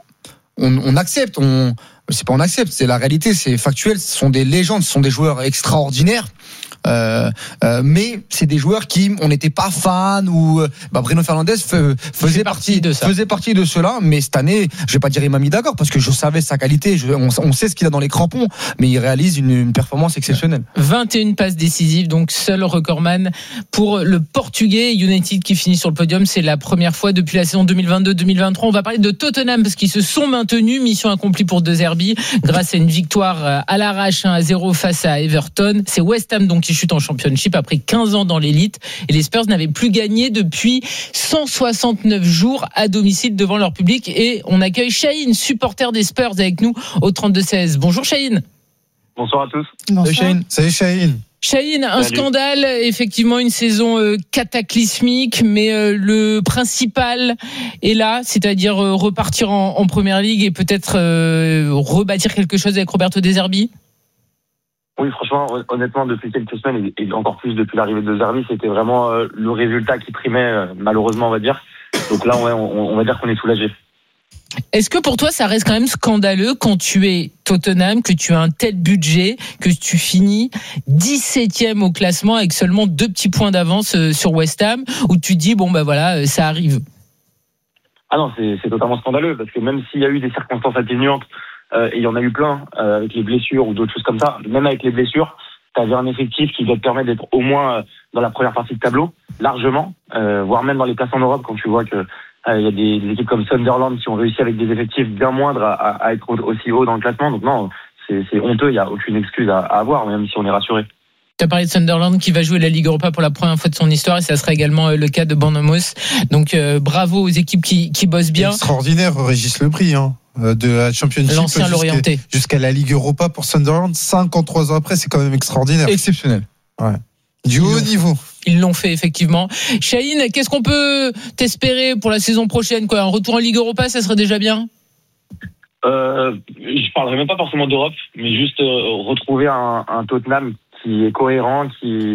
[SPEAKER 2] On, on accepte, on, c'est pas on accepte, c'est la réalité, c'est factuel. Ce sont des légendes, ce sont des joueurs extraordinaires. Euh, euh, mais c'est des joueurs qui on n'était pas fan ou bah Bruno Fernandes fe, faisait partie de ça. faisait partie de cela. Mais cette année, je vais pas dire il m'a mis d'accord parce que je savais sa qualité, je, on, on sait ce qu'il a dans les crampons, mais il réalise une, une performance exceptionnelle.
[SPEAKER 3] vingt et une passes décisives, donc seul recordman pour le Portugais. United qui finit sur le podium, c'est la première fois depuis la saison deux mille vingt-deux deux mille vingt-trois. On va parler de Tottenham parce qu'ils se sont maintenus, mission accomplie pour De Zerbi grâce à une victoire à l'arrache un à zéro face à Everton. C'est West Ham donc qui chute en Championship après quinze ans dans l'élite et les Spurs n'avaient plus gagné depuis cent soixante-neuf jours à domicile devant leur public. Et on accueille Chahine, supporter des Spurs avec nous au trente-deux seize. Bonjour Chahine.
[SPEAKER 6] Bonsoir à tous.
[SPEAKER 5] Bonsoir.
[SPEAKER 4] Salut Chahine. Salut Chahine.
[SPEAKER 3] Chahine, un
[SPEAKER 6] Salut.
[SPEAKER 3] scandale, effectivement une saison euh, cataclysmique, mais euh, le principal est là, c'est-à-dire euh, repartir en, en Première Ligue et peut-être euh, rebâtir quelque chose avec Roberto De Zerbi.
[SPEAKER 6] Oui, franchement, honnêtement, depuis quelques semaines et encore plus depuis l'arrivée de De Zerbi, c'était vraiment euh, le résultat qui primait, euh, malheureusement, on va dire. Donc là, ouais, on, on va dire qu'on est soulagé.
[SPEAKER 3] Est-ce que pour toi, ça reste quand même scandaleux quand tu es Tottenham, que tu as un tel budget, que tu finis dix-septième au classement avec seulement deux petits points d'avance sur West Ham, où tu te dis, bon, ben voilà, ça arrive?
[SPEAKER 6] Ah non, c'est, c'est totalement scandaleux, parce que même s'il y a eu des circonstances atténuantes, euh, et il y en a eu plein, euh, avec les blessures ou d'autres choses comme ça, même avec les blessures, tu avais un effectif qui doit te permettre d'être au moins dans la première partie de tableau, largement, euh, voire même dans les places en Europe, quand tu vois que il euh, y a des, des équipes comme Sunderland qui ont réussi avec des effectifs bien moindres à, à, à être aussi haut dans le classement. Donc non, c'est, c'est honteux, il n'y a aucune excuse à, à avoir, même si on est rassuré.
[SPEAKER 3] Tu as parlé de Sunderland qui va jouer la Ligue Europa pour la première fois de son histoire et ça sera également le cas de Bournemouth. Donc euh, bravo aux équipes qui, qui bossent bien.
[SPEAKER 4] Extraordinaire, Régis Lebris, hein, de la Championship
[SPEAKER 3] L'ancien Lorientais.
[SPEAKER 4] Jusqu'à, jusqu'à la Ligue Europa pour Sunderland, cinquante-trois ans après, c'est quand même extraordinaire.
[SPEAKER 2] Exceptionnel.
[SPEAKER 4] Ouais. Du haut niveau.
[SPEAKER 3] Ils l'ont fait effectivement. Chahine, qu'est-ce qu'on peut t'espérer pour la saison prochaine, quoi? Un retour en Ligue Europa, ça serait déjà bien?
[SPEAKER 6] Euh, je parlerai même pas forcément d'Europe, mais juste euh, retrouver un, un Tottenham qui est cohérent, qui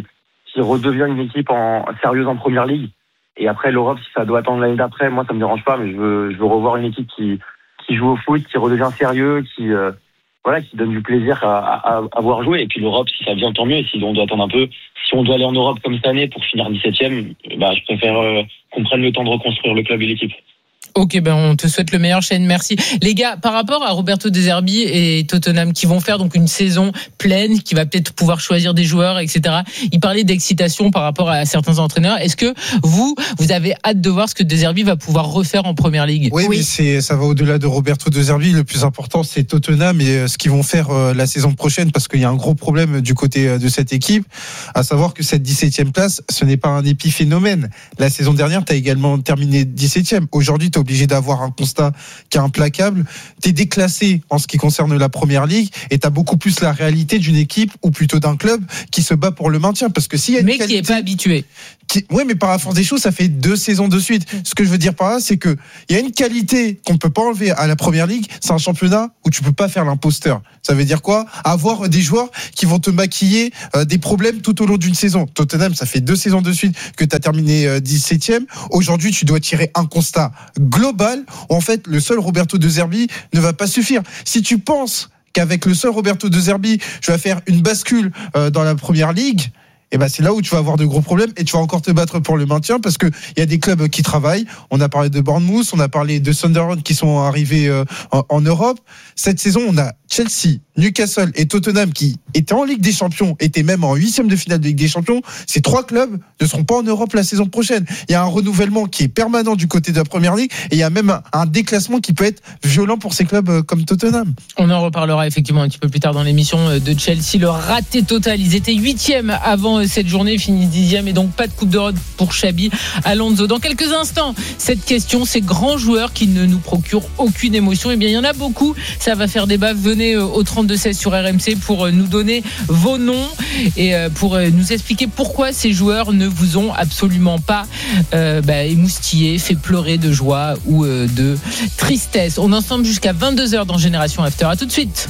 [SPEAKER 18] qui redevient une équipe en, sérieuse en première ligue. Et après, l'Europe, si ça doit attendre l'année d'après, moi, ça me dérange pas, mais je veux, je veux revoir une équipe qui, qui joue au foot, qui redevient sérieux, qui, euh, voilà, qui donne du plaisir à, à, à voir jouer. Et puis l'Europe, si ça vient, tant mieux. Et si on doit attendre un peu, si on doit aller en Europe comme cette année pour finir dix-septième, bah, je préfère euh, qu'on prenne le temps de reconstruire le club et l'équipe.
[SPEAKER 3] Ok, ben on te souhaite le meilleur, Shane. Merci. Les gars, par rapport à Roberto De Zerbi et Tottenham qui vont faire donc une saison pleine, qui va peut-être pouvoir choisir des joueurs, et cetera. Il parlait d'excitation par rapport à certains entraîneurs. Est-ce que vous, vous avez hâte de voir ce que De Zerbi va pouvoir refaire en première ligue?
[SPEAKER 4] Oui, oui. Mais c'est, ça va au-delà de Roberto De Zerbi. Le plus important, c'est Tottenham et ce qu'ils vont faire la saison prochaine, parce qu'il y a un gros problème du côté de cette équipe, à savoir que cette dix-septième place, ce n'est pas un épiphénomène. La saison dernière, tu as également terminé dix-septième. Aujourd'hui, tu obligé d'avoir un constat qui est implacable. T'es déclassé en ce qui concerne la première ligue et t'as beaucoup plus la réalité d'une équipe ou plutôt d'un club qui se bat pour le maintien, parce que s'il y a une
[SPEAKER 3] mais
[SPEAKER 4] qualité,
[SPEAKER 3] qui est pas habitué.
[SPEAKER 4] Qui, ouais, mais par la force des choses, ça fait deux saisons de suite. Ce que je veux dire par là, c'est que il y a une qualité qu'on peut pas enlever à la première ligue. C'est un championnat où tu peux pas faire l'imposteur. Ça veut dire quoi? Avoir des joueurs qui vont te maquiller euh, des problèmes tout au long d'une saison. Tottenham, ça fait deux saisons de suite que tu as terminé euh, dix-septième. Aujourd'hui, tu dois tirer un constat global où en fait, le seul Roberto De Zerbi ne va pas suffire. Si tu penses qu'avec le seul Roberto De Zerbi, tu vas faire une bascule euh, dans la première ligue, et ben c'est là où tu vas avoir de gros problèmes et tu vas encore te battre pour le maintien, parce que il y a des clubs qui travaillent. On a parlé de Bournemouth, on a parlé de Sunderland qui sont arrivés euh, en, en Europe. Cette saison, on a Chelsea, Newcastle et Tottenham qui étaient en Ligue des Champions, étaient même en huitième de finale de Ligue des Champions. Ces trois clubs ne seront pas en Europe la saison prochaine. Il y a un renouvellement qui est permanent du côté de la Première Ligue et il y a même un, un déclassement qui peut être violent pour ces clubs comme Tottenham.
[SPEAKER 3] On en reparlera effectivement un petit peu plus tard dans l'émission de Chelsea. Le raté total. Ils étaient huitième avant cette journée, finit dixième et donc pas de Coupe d'Europe pour Xabi Alonso. Dans quelques instants, cette question, ces grands joueurs qui ne nous procurent aucune émotion, eh bien il y en a beaucoup. Ça va faire débat. Venez au trente-deux seize sur R M C pour nous donner vos noms et pour nous expliquer pourquoi ces joueurs ne vous ont absolument pas euh, bah, émoustillé, fait pleurer de joie ou euh, de tristesse. On est ensemble jusqu'à vingt-deux heures dans Génération After. À tout de suite.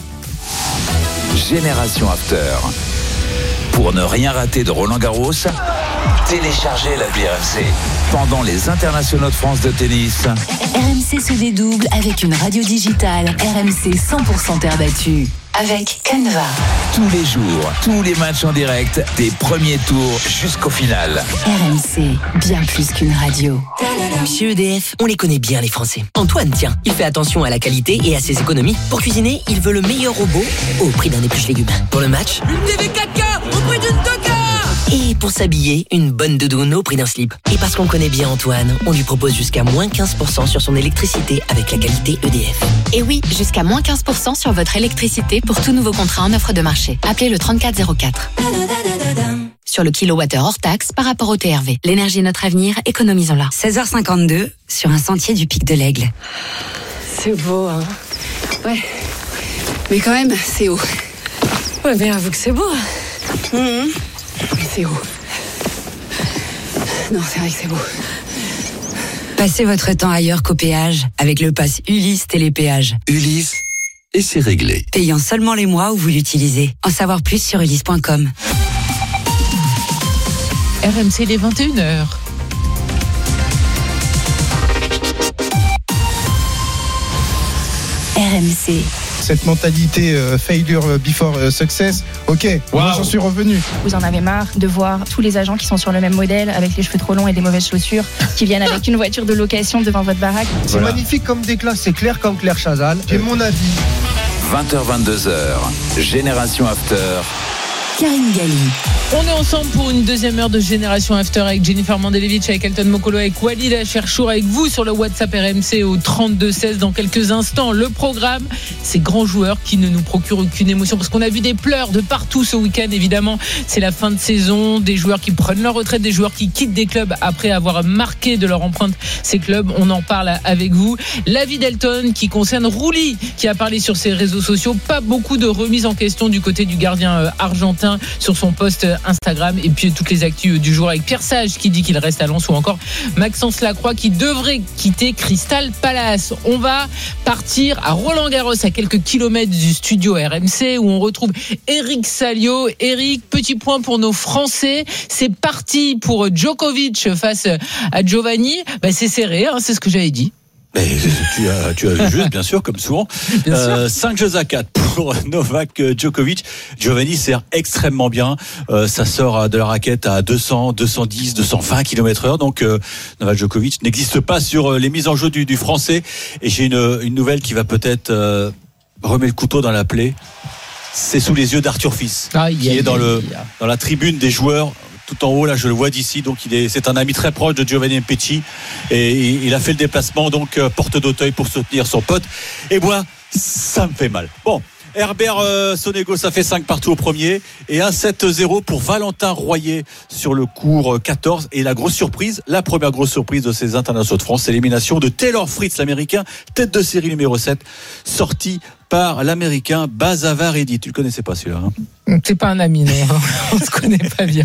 [SPEAKER 7] Génération After. Pour ne rien rater de Roland Garros, téléchargez l'appli R M C. Pendant les internationaux de France de tennis,
[SPEAKER 13] R M C se dédouble avec une radio digitale R M C cent pour cent terre battue. Avec Canva.
[SPEAKER 7] Tous les jours, tous les matchs en direct, des premiers tours jusqu'au final.
[SPEAKER 13] R M C, bien plus qu'une radio.
[SPEAKER 9] Chez E D F, on les connaît bien les Français. Antoine, tiens, il fait attention à la qualité et à ses économies. Pour cuisiner, il veut le meilleur robot au prix d'un épluche légumes. Pour le match,
[SPEAKER 19] une T V quatre K au prix d'une deux K.
[SPEAKER 9] Et pour s'habiller, une bonne doudoune au prix d'un slip. Et parce qu'on connaît bien Antoine, on lui propose jusqu'à moins quinze pour cent sur son électricité avec la qualité E D F.
[SPEAKER 20] Et oui, jusqu'à moins quinze pour cent sur votre électricité pour tout nouveau contrat en offre de marché. Appelez le trente-quatre zéro quatre. Sur le kilowattheure hors taxe par rapport au T R V. L'énergie est notre avenir, économisons-la.
[SPEAKER 21] seize heures cinquante-deux, sur un sentier du Pic de l'Aigle.
[SPEAKER 22] C'est beau, hein. Ouais. Mais quand même, c'est haut. Ouais, mais avoue que c'est beau. Mmh. Mais c'est haut. Non, c'est vrai que c'est beau.
[SPEAKER 21] Passez votre temps ailleurs qu'au péage avec le pass Ulysse Télépéage.
[SPEAKER 8] Ulysse, et c'est réglé.
[SPEAKER 21] Payant seulement les mois où vous l'utilisez. En savoir plus sur ulysse point com.
[SPEAKER 3] R M C, les vingt et une heures.
[SPEAKER 13] R M C.
[SPEAKER 4] Cette mentalité euh, failure before euh, success, ok, wow. Moi j'en suis revenu.
[SPEAKER 5] Vous en avez marre de voir tous les agents qui sont sur le même modèle, avec les cheveux trop longs et des mauvaises chaussures, qui viennent avec une voiture de location devant votre baraque.
[SPEAKER 2] C'est voilà. Magnifique comme déclat, c'est clair comme Claire Chazal. J'ai mon avis.
[SPEAKER 7] vingt heures vingt-deux heures, Génération After.
[SPEAKER 13] Karine Galli.
[SPEAKER 3] On est ensemble pour une deuxième heure de Génération After avec Jennifer Mandelevic, avec Elton Mokolo, avec Walid Acherchour, avec vous sur le WhatsApp R M C au trente-deux seize. Dans quelques instants, le programme, ces grands joueurs qui ne nous procurent aucune émotion, parce qu'on a vu des pleurs de partout ce week-end. Évidemment, c'est la fin de saison, des joueurs qui prennent leur retraite, des joueurs qui quittent des clubs après avoir marqué de leur empreinte ces clubs. On en parle avec vous. L'avis d'Elton qui concerne Rouli, qui a parlé sur ses réseaux sociaux. Pas beaucoup de remise en question du côté du gardien argentin. matin sur son post Instagram. Et puis toutes les actus du jour avec Pierre Sage qui dit qu'il reste à Lens, ou encore Maxence Lacroix qui devrait quitter Crystal Palace. On va partir à Roland-Garros, à quelques kilomètres du studio R M C, où on retrouve Eric Salio. Eric, petit point pour nos Français. C'est parti pour Djokovic face à Giovanni. Ben, c'est serré, hein, c'est ce que j'avais dit.
[SPEAKER 15] Mais tu as, tu as vu juste, bien sûr, comme souvent. Euh, cinq jeux à quatre pour Novak Djokovic. Giovanni sert extrêmement bien. Euh, ça sort de la raquette à deux cents, deux cent dix, deux cent vingt kilomètres heure. Donc, euh, Novak Djokovic n'existe pas sur les mises en jeu du, du français. Et j'ai une, une nouvelle qui va peut-être euh, remettre le couteau dans la plaie. C'est sous les yeux d'Arthur Fils,
[SPEAKER 3] aïe,
[SPEAKER 15] qui
[SPEAKER 3] aïe,
[SPEAKER 15] est dans,
[SPEAKER 3] aïe,
[SPEAKER 15] le,
[SPEAKER 3] aïe.
[SPEAKER 15] dans la tribune des joueurs. Tout en haut, là, je le vois d'ici. Donc, il est, c'est un ami très proche de Giovanni Mpecci. Et il a fait le déplacement, donc, porte d'Auteuil pour soutenir son pote. Et moi, ça me fait mal. Bon. Herbert euh, Sonego, ça fait cinq partout au premier. Et un sept zéro pour Valentin Royer sur le court quatorze. Et la grosse surprise, la première grosse surprise de ces internationaux de France, c'est l'élimination de Taylor Fritz, l'américain, tête de série numéro sept, sorti par l'américain Bazavaredi. Tu le connaissais pas celui-là, hein?
[SPEAKER 3] C'est pas un ami, non. On se connaît pas bien.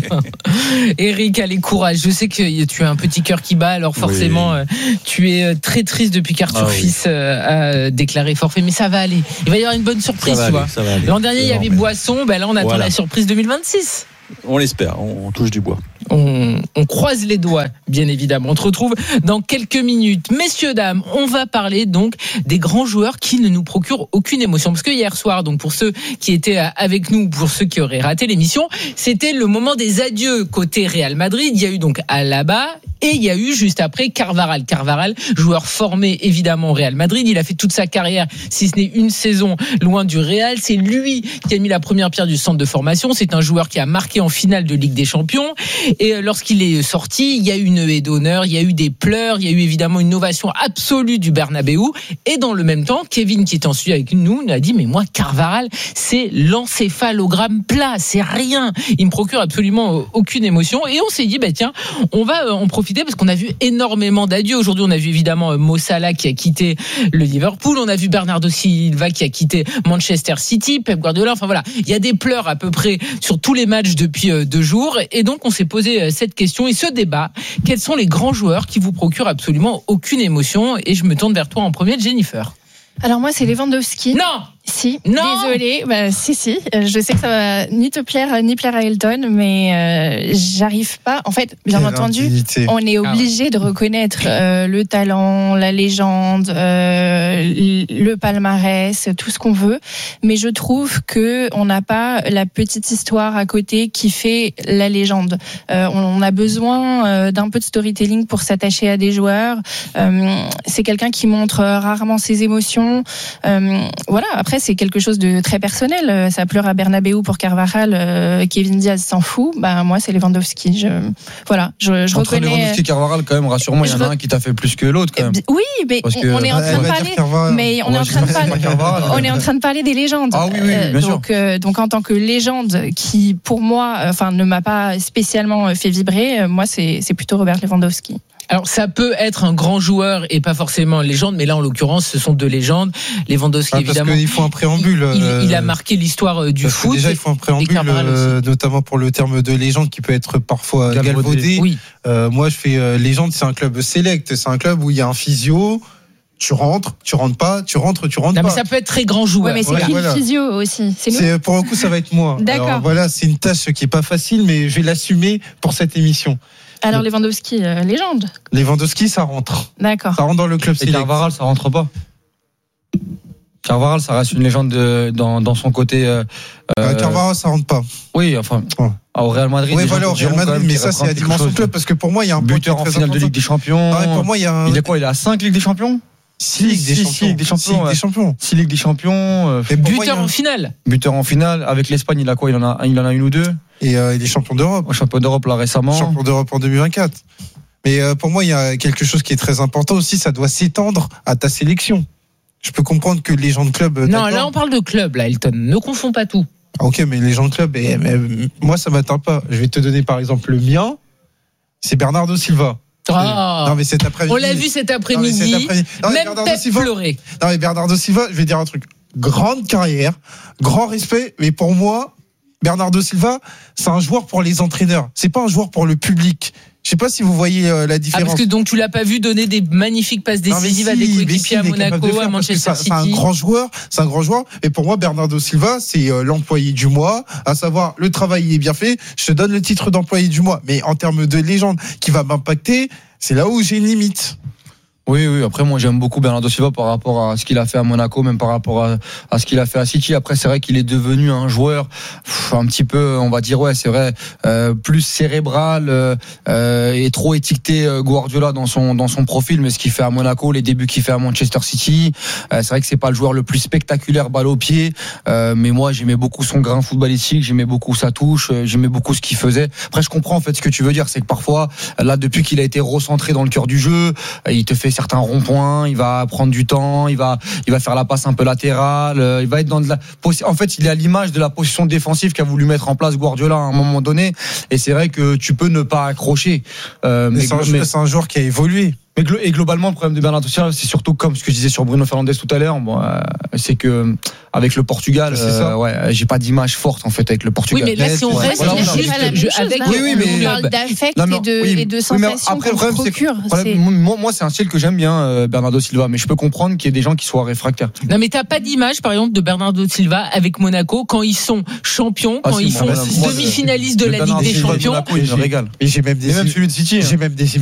[SPEAKER 3] Eric, allez, courage. Je sais que tu as un petit cœur qui bat, alors forcément, oui. Tu es très triste depuis qu'Arthur ah, Fils oui. a déclaré forfait, mais ça va aller. Il va y avoir une bonne surprise, tu vois. L'an dernier, il y avait Boisson, ben là, on attend voilà. la surprise deux mille vingt-six.
[SPEAKER 15] On l'espère, on, on touche du bois.
[SPEAKER 3] On, on croise les doigts, bien évidemment. On se retrouve dans quelques minutes. Messieurs, dames, on va parler donc des grands joueurs qui ne nous procurent aucune émotion. Parce que hier soir, donc pour ceux qui étaient avec nous, pour ceux qui auraient raté l'émission, c'était le moment des adieux côté Real Madrid. Il y a eu donc Alaba et il y a eu juste après Carvajal. Carvajal, joueur formé évidemment au Real Madrid. Il a fait toute sa carrière, si ce n'est une saison, loin du Real. C'est lui qui a mis la première pierre du centre de formation. C'est un joueur qui a marqué en finale de Ligue des Champions. Et lorsqu'il est sorti, il y a eu une haie d'honneur, il y a eu des pleurs, il y a eu évidemment une ovation absolue du Bernabéu. Et dans le même temps, Kevin, qui est ensuite avec nous, nous a dit, mais moi, Carvajal, c'est l'encéphalogramme plat, c'est rien. Il me procure absolument aucune émotion. Et on s'est dit, bah tiens, on va en profiter parce qu'on a vu énormément d'adieux. Aujourd'hui, on a vu évidemment Mo Salah qui a quitté le Liverpool. On a vu Bernardo Silva qui a quitté Manchester City, Pep Guardiola. Enfin voilà, il y a des pleurs à peu près sur tous les matchs depuis deux jours. Et donc, on s'est posé cette question et ce débat. Quels sont les grands joueurs qui vous procurent absolument aucune émotion? Et je me tourne vers toi en premier, Jennifer.
[SPEAKER 5] Alors moi, c'est Lewandowski.
[SPEAKER 3] Non.
[SPEAKER 5] Si,
[SPEAKER 3] non.
[SPEAKER 5] Désolée, bah, si si, je sais que ça va ni te plaire ni plaire à Elton, mais euh, j'arrive pas. En fait, bien Quelle entendu, intimité. On est obligé ah ouais. de reconnaître euh, le talent, la légende, euh, le palmarès, tout ce qu'on veut, mais je trouve que on n'a pas la petite histoire à côté qui fait la légende. Euh, on a besoin euh, d'un peu de storytelling pour s'attacher à des joueurs. Euh, c'est quelqu'un qui montre rarement ses émotions. Euh, voilà. Après, c'est quelque chose de très personnel. Ça pleure à Bernabéu pour Carvajal. Euh, Kevin Diaz s'en fout. Bah moi, c'est Lewandowski. Je, voilà, je, je
[SPEAKER 2] Entre
[SPEAKER 5] reconnais.
[SPEAKER 2] Lewandowski et Carvajal, quand même, rassure-moi, il y en a re... un qui t'a fait plus que l'autre, quand même.
[SPEAKER 5] Oui, mais
[SPEAKER 2] Parce
[SPEAKER 5] on,
[SPEAKER 2] que,
[SPEAKER 5] on est en train de parler. Mais on, on est en train de parler. On est en train de parler des légendes.
[SPEAKER 2] Ah oui, oui, oui bien
[SPEAKER 5] donc,
[SPEAKER 2] sûr.
[SPEAKER 5] Euh, donc, en tant que légende, qui pour moi, enfin, ne m'a pas spécialement fait vibrer, moi, c'est, c'est plutôt Robert Lewandowski.
[SPEAKER 3] Alors ça peut être un grand joueur et pas forcément une légende, mais là en l'occurrence ce sont deux légendes. Lewandowski ah,
[SPEAKER 4] parce
[SPEAKER 3] évidemment.
[SPEAKER 4] Parce qu'il faut un préambule.
[SPEAKER 3] Il, il, il a marqué l'histoire du foot.
[SPEAKER 4] Déjà il faut un préambule, euh, notamment pour le terme de légende qui peut être parfois galvaudé. galvaudé.
[SPEAKER 3] Oui.
[SPEAKER 4] Euh, moi je fais euh, légende, c'est un club select, c'est un club où il y a un physio. Tu rentres, tu rentres pas, tu rentres, tu rentres
[SPEAKER 3] non,
[SPEAKER 4] pas.
[SPEAKER 3] Mais ça peut être très grand joueur.
[SPEAKER 5] Ouais, mais c'est
[SPEAKER 4] voilà,
[SPEAKER 5] qui
[SPEAKER 4] voilà.
[SPEAKER 5] le physio aussi c'est nous
[SPEAKER 4] c'est, Pour le coup, ça va être moi.
[SPEAKER 5] D'accord.
[SPEAKER 4] Alors, voilà, c'est une tâche qui est pas facile, mais je vais l'assumer pour cette émission.
[SPEAKER 5] Alors Lewandowski, euh, légende.
[SPEAKER 4] Lewandowski, ça rentre.
[SPEAKER 5] D'accord.
[SPEAKER 4] Ça rentre dans le club
[SPEAKER 2] Et
[SPEAKER 4] select.
[SPEAKER 2] Carvajal, ça rentre pas. Carvajal, ça reste une légende de, dans, dans son côté. Euh,
[SPEAKER 4] euh, Carvajal, ça rentre pas.
[SPEAKER 2] Oui, enfin. Ouais. Au Real Madrid.
[SPEAKER 4] Oui, voilà, au Real Madrid, mais ça, c'est la dimension club, parce que pour moi, il y a un
[SPEAKER 2] buteur en finale de Ligue des Champions.
[SPEAKER 4] Ah ouais, pour moi, il y a un...
[SPEAKER 2] Il est quoi? Il est à cinq Ligue des Champions?
[SPEAKER 4] six Ligue des Champions.
[SPEAKER 2] six Ligue des Champions.
[SPEAKER 4] six Ligue des Champions.
[SPEAKER 2] six Ligue des Champions. Euh,
[SPEAKER 3] buteur en finale.
[SPEAKER 2] Buteur en finale. Avec l'Espagne, il a quoi? Il en a, il en a une ou deux.
[SPEAKER 4] Et euh, il est champion d'Europe.
[SPEAKER 2] Champion d'Europe là récemment.
[SPEAKER 4] Champion d'Europe en deux mille vingt-quatre. Mais euh, pour moi, il y a quelque chose qui est très important aussi. Ça doit s'étendre à ta sélection. Je peux comprendre que les gens de club.
[SPEAKER 3] Non, d'accord. Là on parle de club, là, Elton. Ne confonds pas tout.
[SPEAKER 4] Ok, mais les gens de club, eh, mais, moi ça m'atteint pas. Je vais te donner par exemple le mien. C'est Bernardo Silva.
[SPEAKER 3] Oh.
[SPEAKER 4] Non mais cet après-midi.
[SPEAKER 3] On l'a vu cet après-midi. Non, cet après-midi. Non, même Pep
[SPEAKER 4] Silva,
[SPEAKER 3] pleurer.
[SPEAKER 4] Non mais Bernardo Silva, je vais dire un truc. Grande carrière, grand respect, mais pour moi, Bernardo Silva, c'est un joueur pour les entraîneurs. C'est pas un joueur pour le public. Je sais pas si vous voyez euh, la différence.
[SPEAKER 3] Ah, parce que donc tu l'as pas vu donner des magnifiques passes décisives
[SPEAKER 4] non,
[SPEAKER 3] à
[SPEAKER 4] si,
[SPEAKER 3] des coéquipiers
[SPEAKER 4] si,
[SPEAKER 3] à Monaco,
[SPEAKER 4] faire,
[SPEAKER 3] à Manchester
[SPEAKER 4] c'est,
[SPEAKER 3] City.
[SPEAKER 4] C'est un grand joueur, c'est un grand joueur. Et pour moi, Bernardo Silva, c'est euh, l'employé du mois, à savoir le travail est bien fait. Je te donne le titre d'employé du mois, mais en termes de légende qui va m'impacter, c'est là où j'ai une limite.
[SPEAKER 2] Oui, oui. Après, moi, j'aime beaucoup Bernardo Silva par rapport à ce qu'il a fait à Monaco, même par rapport à, à ce qu'il a fait à City. Après, c'est vrai qu'il est devenu un joueur pff, un petit peu, on va dire, ouais, c'est vrai, euh, plus cérébral euh, et trop étiqueté euh, Guardiola dans son dans son profil. Mais ce qu'il fait à Monaco, les débuts qu'il fait à Manchester City, euh, c'est vrai que c'est pas le joueur le plus spectaculaire balle au pied. Euh, mais moi, j'aimais beaucoup son grain footballistique, j'aimais beaucoup sa touche, euh, j'aimais beaucoup ce qu'il faisait. Après, je comprends en fait ce que tu veux dire, c'est que parfois, là, depuis qu'il a été recentré dans le cœur du jeu, il te fait certains ronds-points, il va prendre du temps, il va, il va faire la passe un peu latérale, euh, il va être dans de la, en fait, il est à l'image de la position défensive qu'a voulu mettre en place Guardiola à un moment donné, et c'est vrai que tu peux ne pas accrocher. Euh,
[SPEAKER 4] mais, mais, c'est, un, mais c'est un joueur qui a évolué.
[SPEAKER 2] Mais et globalement, le problème de Bernardo Silva, c'est surtout comme ce que je disais sur Bruno Fernandes tout à l'heure. Bon, euh, c'est que avec le Portugal,
[SPEAKER 4] c'est ça.
[SPEAKER 2] Euh, ouais, j'ai pas d'image forte en fait avec le Portugal.
[SPEAKER 3] Oui, mais là, si on reste
[SPEAKER 5] ouais, juste je, avec,
[SPEAKER 2] oui, oui, mais
[SPEAKER 5] on parle d'affect non, mais, et de,
[SPEAKER 2] oui,
[SPEAKER 5] et de
[SPEAKER 2] oui,
[SPEAKER 5] sensations
[SPEAKER 2] après,
[SPEAKER 5] qu'on
[SPEAKER 2] problème,
[SPEAKER 5] procure.
[SPEAKER 2] C'est que, moi, moi, c'est un style que j'aime bien, euh, Bernardo Silva, mais je peux comprendre qu'il y ait des gens qui soient réfractaires.
[SPEAKER 3] Non, mais t'as pas d'image, par exemple, de Bernardo Silva avec Monaco quand ils sont champions, ah, quand si, ils moi, sont moi, demi-finalistes de la Ligue des Champions.
[SPEAKER 2] Monaco, il me régale.
[SPEAKER 4] Et j'ai même des,
[SPEAKER 2] et même celui de City.
[SPEAKER 4] J'ai même des